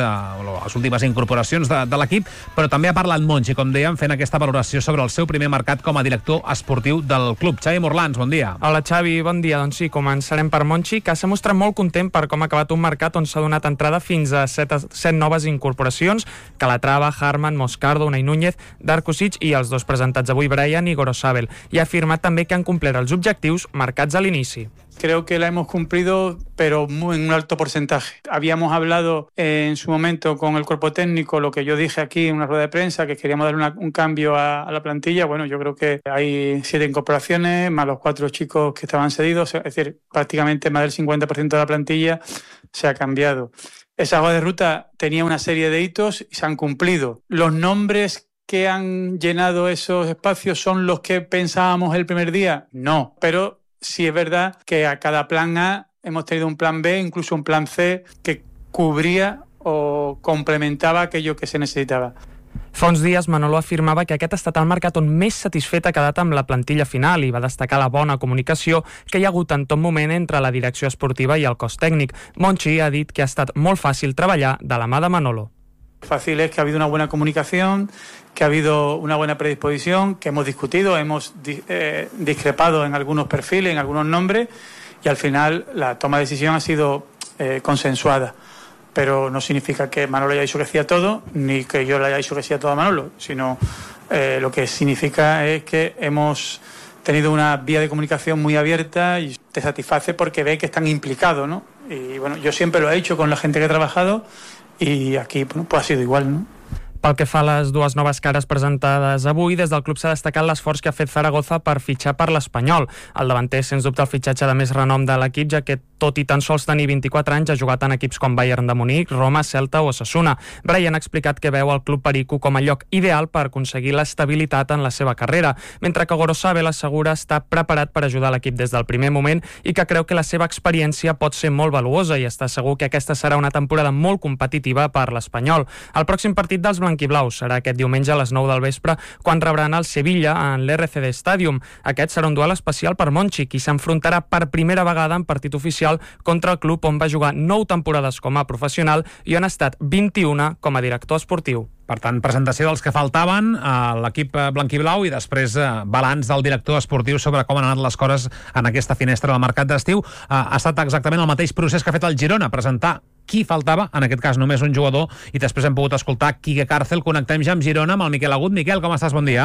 últimes incorporacions de l'equip, però també ha parlat Monchi, com dèiem, fent aquesta valoració sobre el seu primer mercat com a director esportiu del club. Xavi Morlans, bon dia. Hola, Xavi, bon dia. Doncs sí, començarem per Monchi, que s'ha mostrat molt content per com ha acabat un mercat on s'ha donat entrada fins a 7 noves incorporacions: Calatrava, Harman, Moscardo, Unai Núñez, Darko Sic i els 2 presentats avui, Brian i Gorosabel. I ha afirmat també que han complert els objectius marcats a l'inici. Creo que la hemos cumplido, pero en un alto porcentaje. Habíamos hablado en su momento con el cuerpo técnico, lo que yo dije aquí en una rueda de prensa, que queríamos dar un cambio a la plantilla. Bueno, yo creo que hay 7 incorporaciones, más los 4 chicos que estaban cedidos, es decir, prácticamente más del 50% de la plantilla se ha cambiado. Esa hoja de ruta tenía una serie de hitos y se han cumplido. Los nombres que han llenado esos espacios son los que pensábamos el primer día, no, pero sí es verdad que a cada plan A hemos tenido un plan B, incluso un plan C, que cubría o complementava aquello que se necesitava. Fa uns dies, Manolo afirmava que aquest ha estat el mercat on més satisfet ha quedat amb la plantilla final i va destacar la bona comunicació que hi ha hagut en tot moment entre la direcció esportiva i el cos tècnic. Monchi ha dit que ha estat molt fàcil treballar de la mà de Manolo. Fácil es que ha habido una buena comunicación, que ha habido una buena predisposición, que hemos discutido, hemos discrepado en algunos perfiles, en algunos nombres, y al final la toma de decisión ha sido consensuada. Pero no significa que Manolo haya dicho que hacía todo, ni que yo le haya dicho que hacía todo a Manolo, sino lo que significa es que hemos tenido una vía de comunicación muy abierta y te satisface porque ve que están implicados, ¿no? Y bueno, yo siempre lo he hecho con la gente que he trabajado y aquí bueno, pues ha sido igual, ¿no? Pel que fa a les 2 noves cares presentades avui, des del club s'ha destacat l'esforç que ha fet Zaragoza per fitxar per l'Espanyol. El davanter, sens dubte, el fitxatge de més renom de l'equip, ja que tot i tan sols tenir 24 anys ha jugat en equips com Bayern de Munic, Roma, Celta o Osasuna. Brian ha explicat que veu el club Perico com a lloc ideal per aconseguir l'estabilitat en la seva carrera, mentre que Gorosabel assegura estar preparat per ajudar l'equip des del primer moment i que creu que la seva experiència pot ser molt valuosa i està segur que aquesta serà una temporada molt competitiva per l'Espanyol. El pròxim partit dels blanquiblaus serà aquest diumenge a les 9 del vespre, quan rebran el Sevilla en l'RCD Stadium. Aquest serà un duel especial per Monchi, qui s'enfrontarà per primera vegada en partit oficial contra el club on va jugar 9 temporades com a professional i on ha estat 21 com a director esportiu. Per tant, presentació dels que faltaven a l'equip blanquiblau i després balanç del director esportiu sobre com han anat les coses en aquesta finestra del mercat d'estiu. Ha estat exactament el mateix procés que ha fet el Girona, presentar qui faltava, en aquest cas només un jugador, i després hem pogut escoltar Quique Cárcel. Connectem ja amb Girona, amb el Miquel Agut. Miquel, com estàs? Bon dia.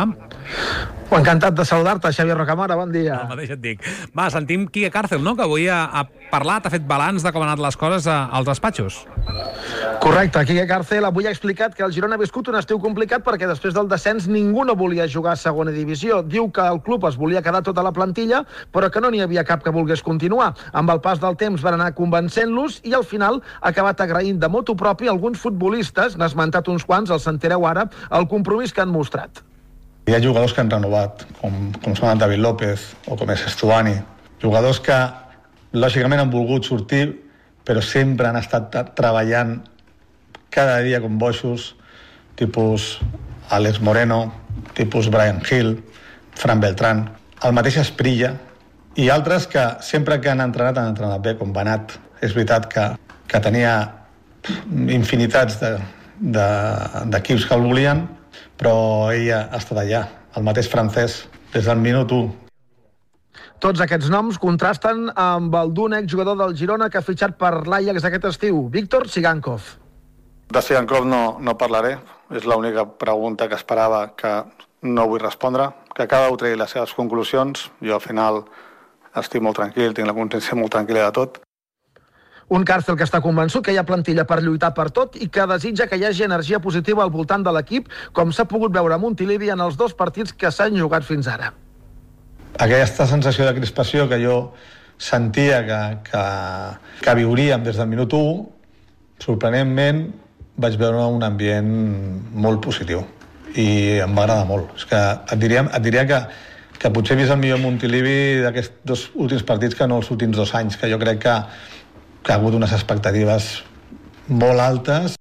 Encantat de saludar-te, Xavier Rocamora, bon dia. El mateix et dic. Va, sentim Quique Cárcel, no?, que avui ha parlat, ha fet balanç de com han anat les coses als despatxos. Correcte, Quique Cárcel avui ha explicat que el Girona ha viscut un estiu complicat perquè després del descens ningú no volia jugar a segona divisió. Diu que el club es volia quedar tota la plantilla, però que no n'hi havia cap que volgués continuar. Amb el pas del temps van anar convencent-los i al final ha acabat agraint de motu propi alguns futbolistes, n'ha esmentat uns quants, els sentireu ara, el compromís que han mostrat. Hi ha jugadors que han renovat, com són David López o com és Estuani. Jugadors que, lògicament, han volgut sortir, però sempre han estat treballant cada dia com boixos, tipus Alex Moreno, tipus Brian Hill, Fran Beltrán, el mateix Esprilla, i altres que sempre que han entrenat bé, com Benat. És veritat que tenia infinitats d'equips que el volien, però ell ha estat allà, el mateix francès, des del minut 1. Tots aquests noms contrasten amb el d'un exjugador del Girona que ha fitxat per l'Ajax aquest estiu, Víctor Sigankov. De Sigankov no parlaré, és l'única pregunta que esperava que no vull respondre, que cada un tregui les seves conclusions. Jo al final estic molt tranquil, tinc la consciència molt tranquil·la de tot. Un Cárcel que està convençut que hi ha plantilla per lluitar per tot i que desitja que hi hagi energia positiva al voltant de l'equip, com s'ha pogut veure a Montilivi en els 2 partits que s'han jugat fins ara. Aquesta sensació de crispació que jo sentia que viuríem des del minut 1, sorprenentment vaig veure un ambient molt positiu i em va agradar molt. És que et diria que que potser he vist el millor Montilivi d'aquests 2 últims partits que no els últims 2 anys, que jo crec que ha hagut unes expectatives molt altes.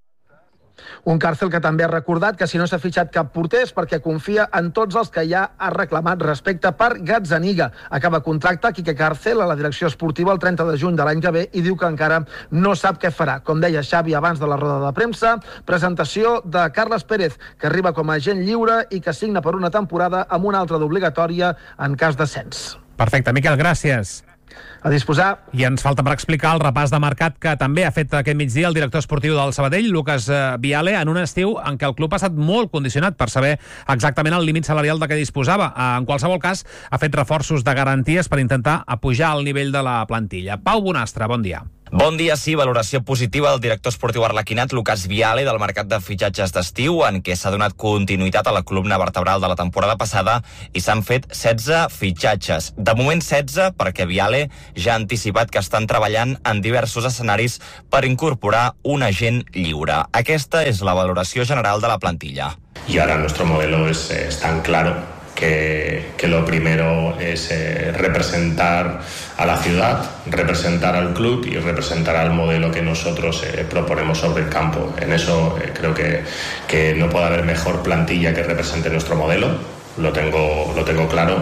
Un Càrcel que també ha recordat que si no s'ha fitxat cap porter és perquè confia en tots els que ja ha reclamat respecte per Gazzaniga. Acaba contracte Quique Càrcel a la direcció esportiva el 30 de juny de l'any que ve i diu que encara no sap què farà. Com deia Xavi abans de la roda de premsa, presentació de Carles Pérez, que arriba com a agent lliure i que signa per una temporada amb una altra d'obligatòria en cas d'ascens. Perfecte, Miquel, gràcies. A disposar. I ens falta per explicar el repàs de mercat que també ha fet aquest migdia el director esportiu del Sabadell, Lucas Viale, en un estiu en què el club ha estat molt condicionat per saber exactament el límit salarial de què disposava. En qualsevol cas, ha fet reforços de garanties per intentar apujar el nivell de la plantilla. Pau Bonastre, bon dia. Bon dia, sí, valoració positiva del director esportiu arlequinat Lucas Viale del mercat de fitxatges d'estiu, en què s'ha donat continuïtat a la columna vertebral de la temporada passada i s'han fet 16 fitxatges. De moment 16 perquè Viale ja ha anticipat que estan treballant en diversos escenaris per incorporar un agent lliure. Aquesta és la valoració general de la plantilla. Y ahora nuestro modelo es tan claro que lo primero es representar a la ciudad, representar al club y representar al modelo que nosotros proponemos sobre el campo. En eso creo que no puede haber mejor plantilla que represente nuestro modelo. Lo tengo claro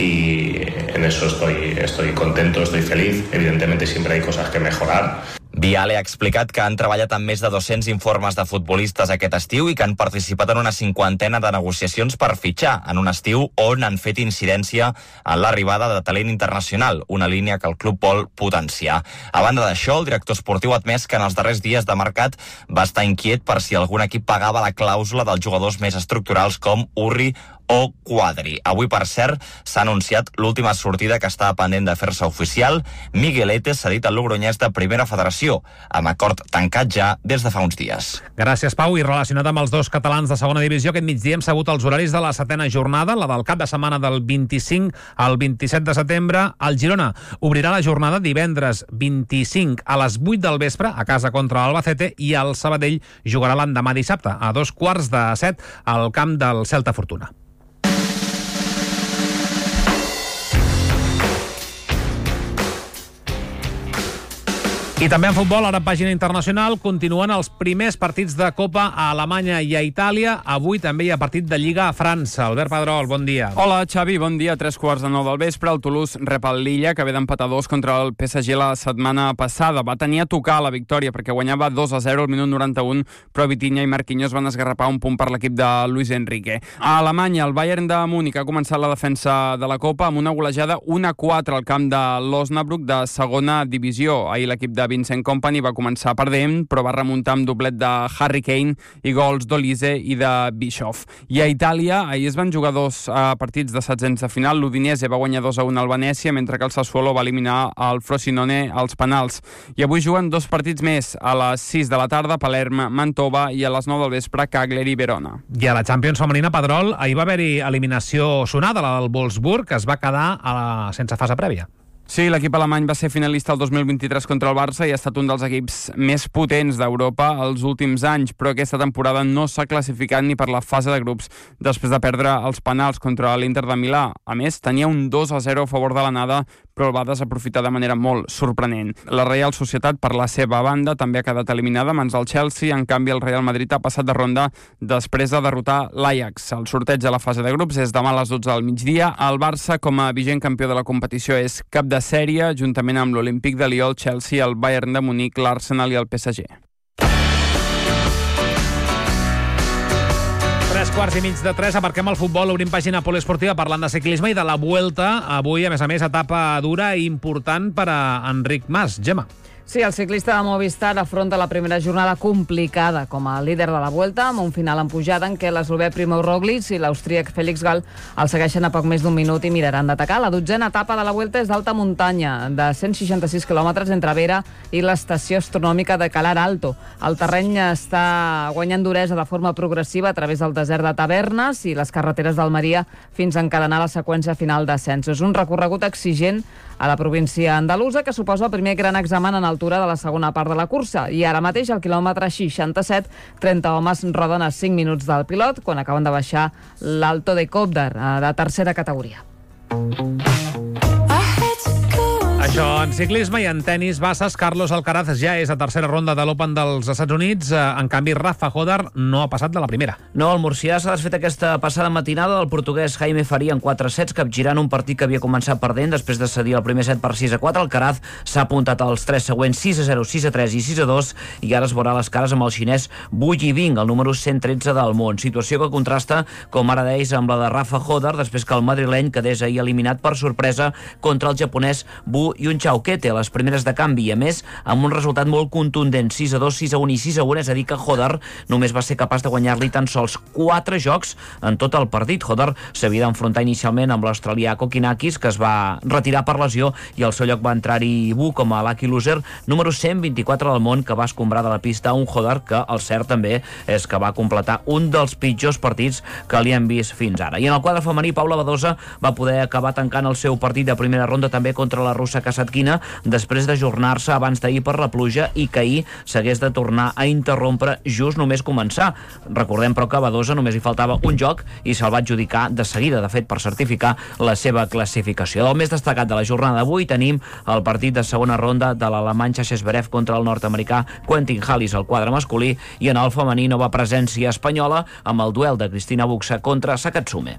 y en eso estoy contento, estoy feliz. Evidentemente siempre hay cosas que mejorar. Viale ha explicat que han treballat amb més de 200 informes de futbolistes aquest estiu i que han participat en una 50ena de negociacions per fitxar, en un estiu on han fet incidència en l'arribada de talent internacional, una línia que el club vol potenciar. A banda d'això, el director esportiu ha admès que en els darrers dies de mercat va estar inquiet per si algun equip pagava la clàusula dels jugadors més estructurals com Urri o Quadri. Avui, per cert, s'ha anunciat l'última sortida que estava pendent de fer-se oficial. Miguelete s'ha dit al Logroñés de Primera Federació, amb acord tancat ja des de fa uns dies. Gràcies, Pau. I relacionat amb els dos catalans de segona divisió, aquest migdia hem sabut els horaris de la 7a jornada, la del cap de setmana del 25 al 27 de setembre. El Girona obrirà la jornada divendres 25 a les 8 del vespre a casa contra l'Albacete i el Sabadell jugarà l'endemà dissabte a 2:15 al camp del Celta Fortuna. I també en futbol, ara pàgina internacional, continuen els primers partits de Copa a Alemanya i a Itàlia. Avui també hi ha partit de Lliga a França. Albert Pedrol, bon dia. Hola, Xavi, bon dia. 3:15 del vespre, el Toulouse rep el Lilla, que ve d'empatar 2 contra el PSG la setmana passada. Va tenir a tocar la victòria perquè guanyava 2-0 al minut 91, però Vitinha i Marquinhos van esgarrapar un punt per l'equip de Luis Enrique. A Alemanya, el Bayern de Múnich ha començat la defensa de la Copa amb una golejada 1-4 al camp de l'Osnabrück de segona divisió. Ahir l'equip de Vincent Kompany va començar perdent, però va remuntar amb doblet de Harry Kane i gols d'Olise i de Bischoff. I a Itàlia, ahir es van jugar 2 partits de setzents de final. L'Udinese va guanyar 2-1 al Venècia, mentre que el Sassuolo va eliminar el Frosinone als penals. I avui juguen 2 partits més, a les 6 de la tarda, Palerm-Mantova, i a les 9 del vespre, Cagliari-Verona. I a la Champions femenina, Pedrol, ahir va haver-hi eliminació sonada, la del Wolfsburg, que es va quedar sense fase prèvia. Sí, l'equip alemany va ser finalista el 2023 contra el Barça i ha estat un dels equips més potents d'Europa els últims anys, però aquesta temporada no s'ha classificat ni per la fase de grups després de perdre els penals contra l'Inter de Milà. A més, tenia un 2-0 a favor de l'anada, però el va desaprofitar de manera molt sorprenent. La Real Societat, per la seva banda, també ha quedat eliminada a mans del Chelsea. En canvi, el Real Madrid ha passat de ronda després de derrotar l'Ajax. El sorteig a la fase de grups és demà a les 12 del migdia. El Barça, com a vigent campió de la competició, és cap de sèrie, juntament amb l'Olímpic de Lió, el Chelsea, el Bayern de Munic, l'Arsenal i el PSG. 3:15, aparquem el futbol, obrim pàgina poliesportiva parlant de ciclisme i de la Vuelta. Avui, a més, etapa dura i important per a Enric Mas. Gemma. Sí, el ciclista de Movistar afronta la primera jornada complicada com a líder de la Vuelta, amb un final en pujada en què l'eslovè Primož Roglič i l'austríac Felix Gall el segueixen a poc més d'un minut i miraran d'atacar. La 12a etapa de la Vuelta és d'alta muntanya, de 166 quilòmetres entre Vera i l'estació astronòmica de Calar Alto. El terreny està guanyant duresa de forma progressiva a través del desert de Tavernes i les carreteres d'Almeria fins a encadenar la seqüència final d'ascensos. Un recorregut exigent a la província andalusa que suposa el primer gran examen en altura de la segona part de la cursa. I ara mateix, al quilòmetre 67, 30 homes roden a 5 minuts del pilot quan acaben de baixar l'Alto de Cobdar, de tercera categoria. Això en ciclisme i en tenis bases. Carlos Alcaraz ja és a tercera ronda de l'Open dels Estats Units. En canvi, Rafa Hodar no ha passat de la primera. No, el murcià s'ha desfet aquesta passada matinada del portuguès Jaime Faria en 4 sets, capgirant un partit que havia començat perdent després de cedir el primer set per 6-4. Alcaraz s'ha apuntat als 3 següents 6-0, 6-3 i 6-2 i ara es veurà les cares amb el xinès Wu Yibing, el número 113 del món. Situació que contrasta, com ara deies, amb la de Rafa Hodar després que el madrileny quedés ahir eliminat per sorpresa contra el japonès Wu Yunchao-Kete a les primeres de canvi i, a més, amb un resultat molt contundent, 6-2, 6-1 i 6-1, és a dir que Hodar només va ser capaç de guanyar-li tan sols 4 jocs en tot el partit. Hodar s'havia d'enfrontar inicialment amb l'australià Kokinakis, que es va retirar per lesió, i al seu lloc va entrar-hi Wu com a lucky loser, número 124 del món, que va escombrar de la pista un Hodar que, el cert també, és que va completar un dels pitjors partits que li hem vist fins ara. I en el quadre femení, Paula Badosa va poder acabar tancant el seu partit de primera ronda també contra la russa Kasatkina, després d'ajornar-se abans d'ahir per la pluja i que ahir s'hagués de tornar a interrompre just només començar. Recordem, però, que a Badosa només hi faltava un joc i se'l va adjudicar de seguida, de fet, per certificar la seva classificació. Del més destacat de la jornada d'avui tenim el partit de segona ronda de l'alemany Sasha Zverev contra el nord-americà Quentin Halys al quadre masculí, i en el femení nova presència espanyola amb el duel de Cristina Buxa contra Sakatsume.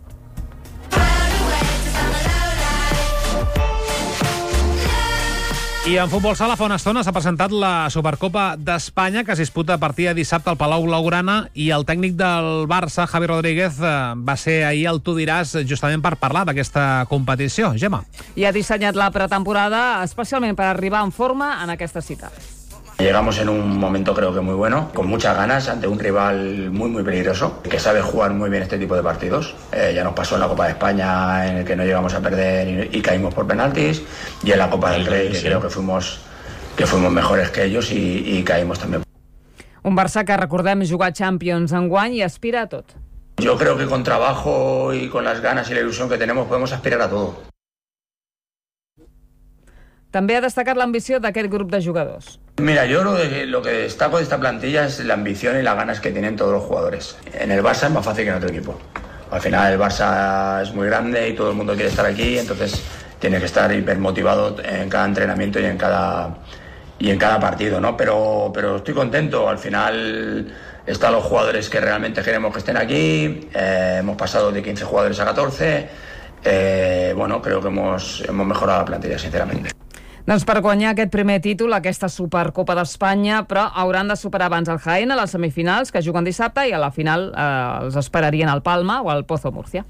I en futbol sala fa una estona s'ha presentat la Supercopa d'Espanya, que es disputa a partir de dissabte al Palau Blaugrana, i el tècnic del Barça, Javi Rodríguez, va ser ahir al Tu Diràs justament per parlar d'aquesta competició. Gemma. I ha dissenyat la pretemporada especialment per arribar en forma en aquesta cita. Llegamos en un momento creo que muy bueno, con muchas ganas, ante un rival muy peligroso, que sabe jugar muy bien este tipo de partidos. Ya nos pasó en la Copa de España, en el que no llegamos a perder y caímos por penaltis, y en la Copa del Rey, que creo que fuimos mejores que ellos y caímos también. Un Barça que, recordem, jugar Champions enguany i aspira a tot. Yo creo que con trabajo y con las ganas y la ilusión que tenemos podemos aspirar a todo. També ha destacat l'ambició d'aquest grup de jugadors. Mira, yo lo que destaco de esta plantilla es la ambición y las ganas que tienen todos los jugadores. En el Barça es más fácil que en otro equipo. Al final el Barça es muy grande y todo el mundo quiere estar aquí, entonces tiene que estar hipermotivado en cada entrenamiento y en cada partido, ¿no? Pero estoy contento. Al final están los jugadores que realmente queremos que estén aquí. Hemos pasado de 15 jugadores a 14. Bueno, creo que hemos mejorado la plantilla, sinceramente. Doncs per guanyar aquest primer títol, aquesta Supercopa d'Espanya, però hauran de superar abans el Jaén a les semifinals, que juguen dissabte, i a la final els esperarien al Palma o al Pozo Murcia.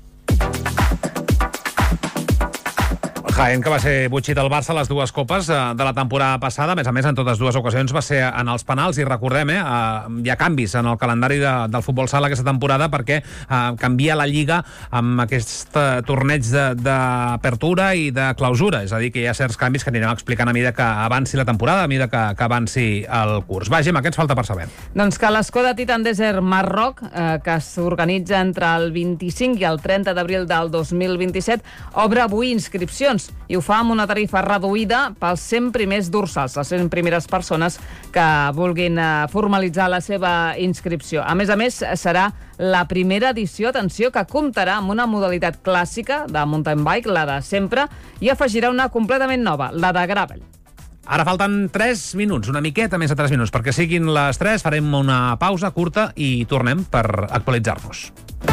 Jaén, que va ser butxit al Barça a les dues copes de la temporada passada. A més, en totes dues ocasions va ser en els penals, i recordem, hi ha canvis en el calendari del futbol sala aquesta temporada perquè canvia la Lliga amb aquest torneig d'apertura i de clausura, és a dir, que hi ha certs canvis que anirem explicant a mesura que avanci la temporada, a mesura que avanci el curs. Va, Gemma, què ens falta per saber? Doncs que l'Skoda Titan Desert Marroc, que s'organitza entre el 25 i el 30 d'abril del 2027, obre avui inscripcions, i ho fa amb una tarifa reduïda pels 100 primers dorsals, les 100 primeres persones que vulguin formalitzar la seva inscripció. A més, serà la primera edició, atenció, que comptarà amb una modalitat clàssica de mountain bike, la de sempre, i afegirà una completament nova, la de gravel. Ara falten 3 minuts, una miqueta més de 3 minuts, perquè siguin les 3, farem una pausa curta i tornem per actualitzar-nos.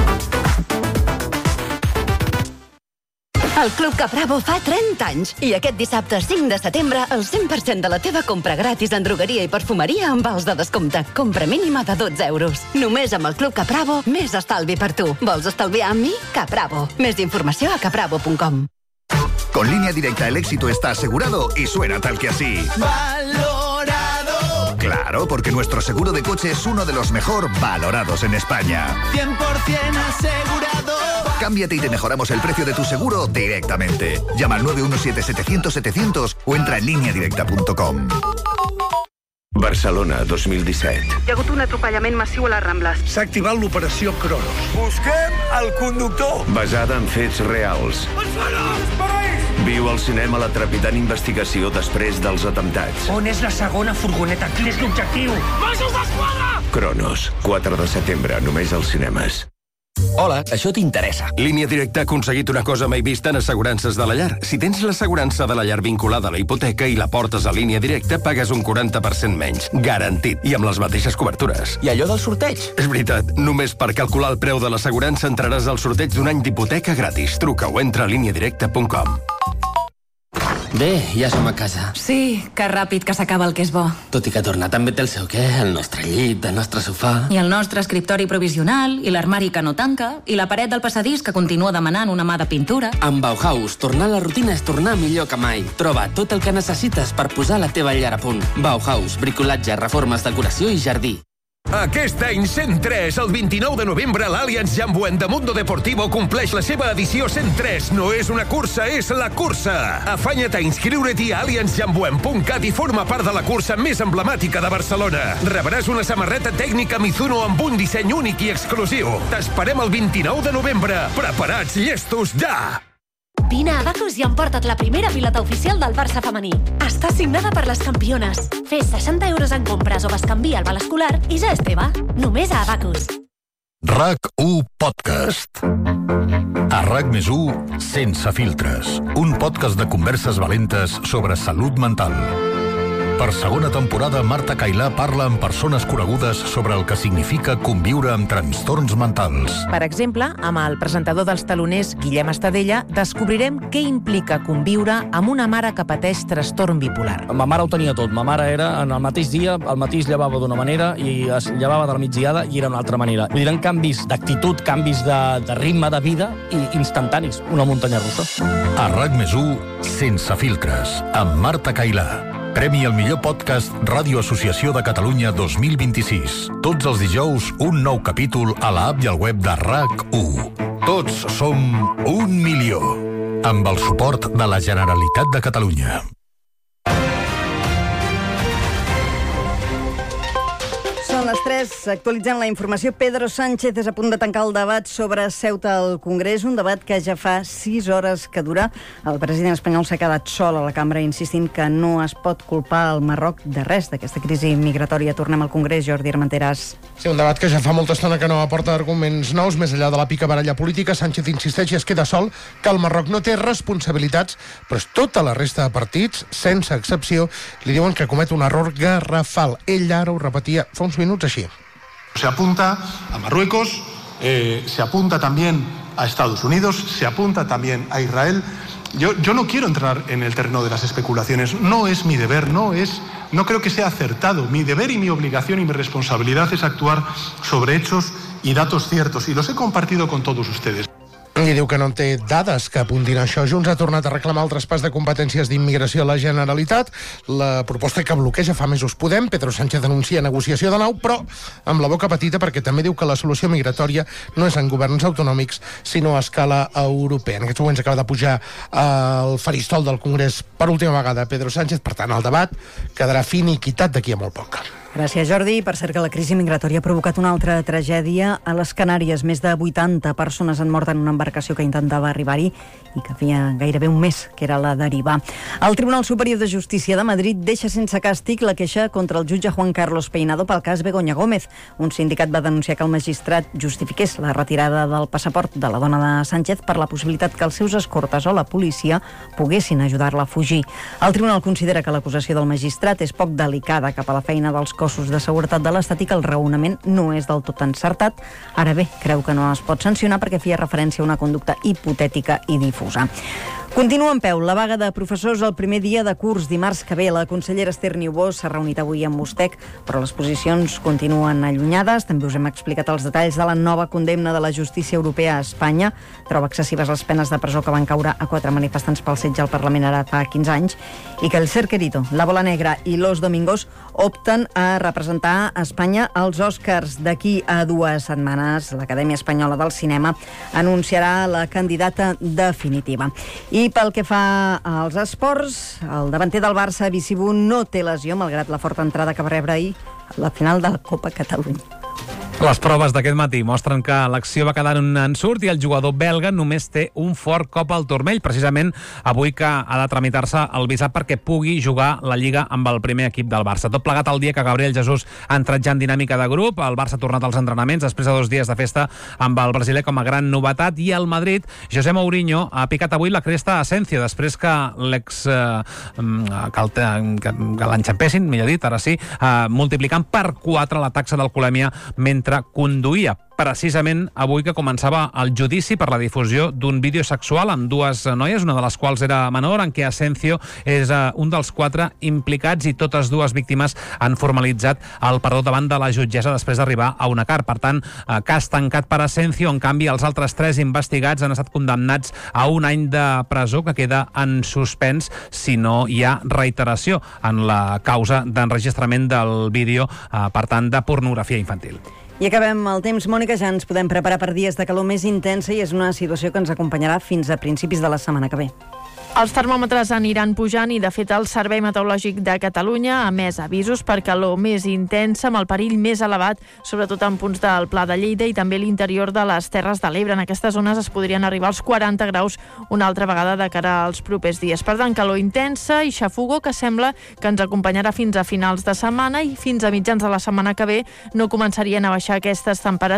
El Club Capravo fa 30 anys i aquest dissabte 5 de setembre el 100% de la teva compra gratis en drogueria i perfumeria amb vals de descompte. Compra mínima de 12 euros. Només amb el Club Capravo, més estalvi per tu. Vols estalviar amb mi? Capravo. Més informació a capravo.com. Con Línea Directa el éxito está asegurado y suena tal que así. ¡Valorado! Claro, porque nuestro seguro de coche es uno de los mejor valorados en España. 100% asegurado. Cámbiate y te mejoramos el precio de tu seguro directamente. Llama al 917-700-700 o entra en lineadirecta.com. Barcelona 2017. Hi ha hagut un atropellament massiu a les Rambles. S'ha activat l'operació Cronos. Busquem el conductor. Basada en fets reals. Viu al cinema la trepidant investigació després dels atemptats. On és la segona furgoneta? Quin és l'objectiu? Mossos d'Esquadra! Cronos, 4 de setembre, només als cinemes. Hola, això t'interessa. Línia Directa ha aconseguit una cosa mai vista en assegurances de la llar. Si tens l'assegurança de la llar vinculada a la hipoteca i la portes a Línia Directa, pagues un 40% menys. Garantit. I amb les mateixes cobertures. I allò del sorteig? És veritat. Només per calcular el preu de l'assegurança entraràs al sorteig d'un any d'hipoteca gratis. Truca o entra a lineadirecta.com. Bé, ja som a casa. Sí, que ràpid que s'acaba el que és bo. Tot i que tornar també té el seu què, el nostre llit, el nostre sofà... I el nostre escriptori provisional, i l'armari que no tanca, i la paret del passadís que continua demanant una mà de pintura. Amb Bauhaus, tornar a la rutina és tornar millor que mai. Troba tot el que necessites per posar la teva llar a punt. Bauhaus, bricolatge, reformes, decoració i jardí. Aquest any 103, el 29 de novembre, l'Allianz Jambuent de Mundo Deportivo compleix la seva edició 103. No és una cursa, és la cursa. Afanya't a inscriure-t'hi a allianzjambuent.cat i forma part de la cursa més emblemàtica de Barcelona. Rebràs una samarreta tècnica Mizuno amb un disseny únic i exclusiu. T'esperem el 29 de novembre. Preparats, llestos, ja! Vine a Abacus i emporta't la primera pilota oficial del Barça femení. Està signada per les campiones. Fes 60 euros en compres o bescanvia al val escolar i ja és teva. Només a Abacus. RAC1 Podcast. A RAC+1 Sense filtres. Un podcast de converses valentes sobre salut mental. Per segona temporada, Marta Cailà parla amb persones conegudes sobre el que significa conviure amb trastorns mentals. Per exemple, amb el presentador dels Taloners, Guillem Estadella, descobrirem què implica conviure amb una mare que pateix trastorn bipolar. Ma mare ho tenia tot. Ma mare era, en el mateix dia, al matí es llevava d'una manera i es llevava de la migdiada i era una altra manera. Vull dir, eren canvis d'actitud, canvis de ritme de vida i instantanis. Una muntanya russa. A RAC+1, Sense filtres, amb Marta Cailà. Premi al millor podcast Ràdio Associació de Catalunya 2026. Tots els dijous, un nou capítol a l'app i al web de RAC1. Tots som 1 milió. Amb el suport de la Generalitat de Catalunya. Són les 3, actualitzant la informació. Pedro Sánchez és a punt de tancar el debat sobre Ceuta al Congrés, un debat que ja fa 6 hores que dura. El president espanyol s'ha quedat sol a la cambra insistint que no es pot culpar el Marroc de res d'aquesta crisi migratòria. Tornem al Congrés, Jordi Armenteras. Sí, un debat que ja fa molta estona que no aporta arguments nous. Més enllà de la picabaralla política, Sánchez insisteix i es queda sol que el Marroc no té responsabilitats, però tota la resta de partits, sense excepció, li diuen que comet un error garrafal. Ell ara ho repetia fa uns minuts así. Se apunta a Marruecos, se apunta también a Estados Unidos, se apunta también a Israel. Yo no quiero entrar en el terreno de las especulaciones, no es mi deber, no creo que sea acertado. Mi deber y mi obligación y mi responsabilidad es actuar sobre hechos y datos ciertos, y los he compartido con todos ustedes. I diu que no en té dades que apuntin a això. Junts ha tornat a reclamar el traspàs de competències d'immigració a la Generalitat. La proposta que bloqueja fa mesos Podem. Pedro Sánchez anuncia negociació de nou, però amb la boca petita, perquè també diu que la solució migratòria no és en governs autonòmics, sinó a escala europea. En aquests moments acaba de pujar al faristol del Congrés per última vegada Pedro Sánchez. Per tant, el debat quedarà finiquitat d'aquí a molt poc. Gràcies, Jordi. Per cert que la crisi migratòria ha provocat una altra tragèdia a les Canàries. Més de 80 persones han mort en una embarcació que intentava arribar-hi i que feia gairebé un mes que era la derivar. El Tribunal Superior de Justícia de Madrid deixa sense càstig la queixa contra el jutge Juan Carlos Peinado pel cas Begoña Gómez. Un sindicat va denunciar que el magistrat justifiqués la retirada del passaport de la dona de Sánchez per la possibilitat que els seus escortes o la policia poguessin ajudar-la a fugir. El tribunal considera que l'acusació del magistrat és poc delicada cap a la feina dels cossos de seguretat de l'Estat i que el raonament no és del tot encertat. Ara bé, creu que no es pot sancionar perquè feia referència a una conducta hipotètica i difusa. Continua en peu la vaga de professors el primer dia de curs, dimarts que ve. La consellera Esther Niubó s'ha reunit avui amb Mostec, però les posicions continuen allunyades. També us hem explicat els detalls de la nova condemna de la justícia europea a Espanya. Troba excessives les penes de presó que van caure a 4 manifestants pel setge al Parlament ara fa 15 anys i que el Cerquerito, la Bola Negra i Los Domingos opten a representar Espanya als Oscars. D'aquí a 2 setmanes, l'Acadèmia Espanyola del Cinema anunciarà la candidata definitiva. I pel que fa als esports, el davanter del Barça, Bizibu, no té lesió, malgrat la forta entrada que va rebre ahir a la final de la Copa Catalunya. Les proves d'aquest matí mostren que l'acció va quedar en un ensurt i el jugador belga només té un fort cop al turmell, precisament avui que ha de tramitar-se el visat perquè pugui jugar la Lliga amb el primer equip del Barça. Tot plegat el dia que Gabriel Jesús ha entrat ja en dinàmica de grup, el Barça ha tornat als entrenaments després de 2 dies de festa amb el brasiler com a gran novetat, i el Madrid, José Mourinho, ha picat avui la cresta a Asensio després que que l'enxampessin, millor dit, ara sí, multiplicant per 4 la taxa d'alcoholèmia mentre conduïa. Precisament avui que començava el judici per la difusió d'un vídeo sexual amb 2 noies, una de les quals era menor, en què Asensio és un dels 4 implicats i totes 2 víctimes han formalitzat el perdó davant de la jutgessa després d'arribar a un acord. Per tant, cas tancat per Asensio. En canvi, els altres 3 investigats han estat condemnats a 1 any de presó, que queda en suspens si no hi ha reiteració en la causa d'enregistrament del vídeo, per tant, de pornografia infantil. I acabem el temps, Mònica, ja ens podem preparar per dies de calor més intensa i és una situació que ens acompanyarà fins a principis de la setmana que ve. Els termòmetres aniran pujant i, de fet, el Servei Meteorològic de Catalunya ha emès avisos per calor més intensa amb el perill més elevat, sobretot en punts del Pla de Lleida i també l'interior de les Terres de l'Ebre. En aquestes zones es podrien arribar als 40 graus una altra vegada de cara als propers dies. Per tant, calor intensa i xafogó que sembla que ens acompanyarà fins a finals de setmana i fins a mitjans de la setmana que ve no començarien a baixar aquestes temperatures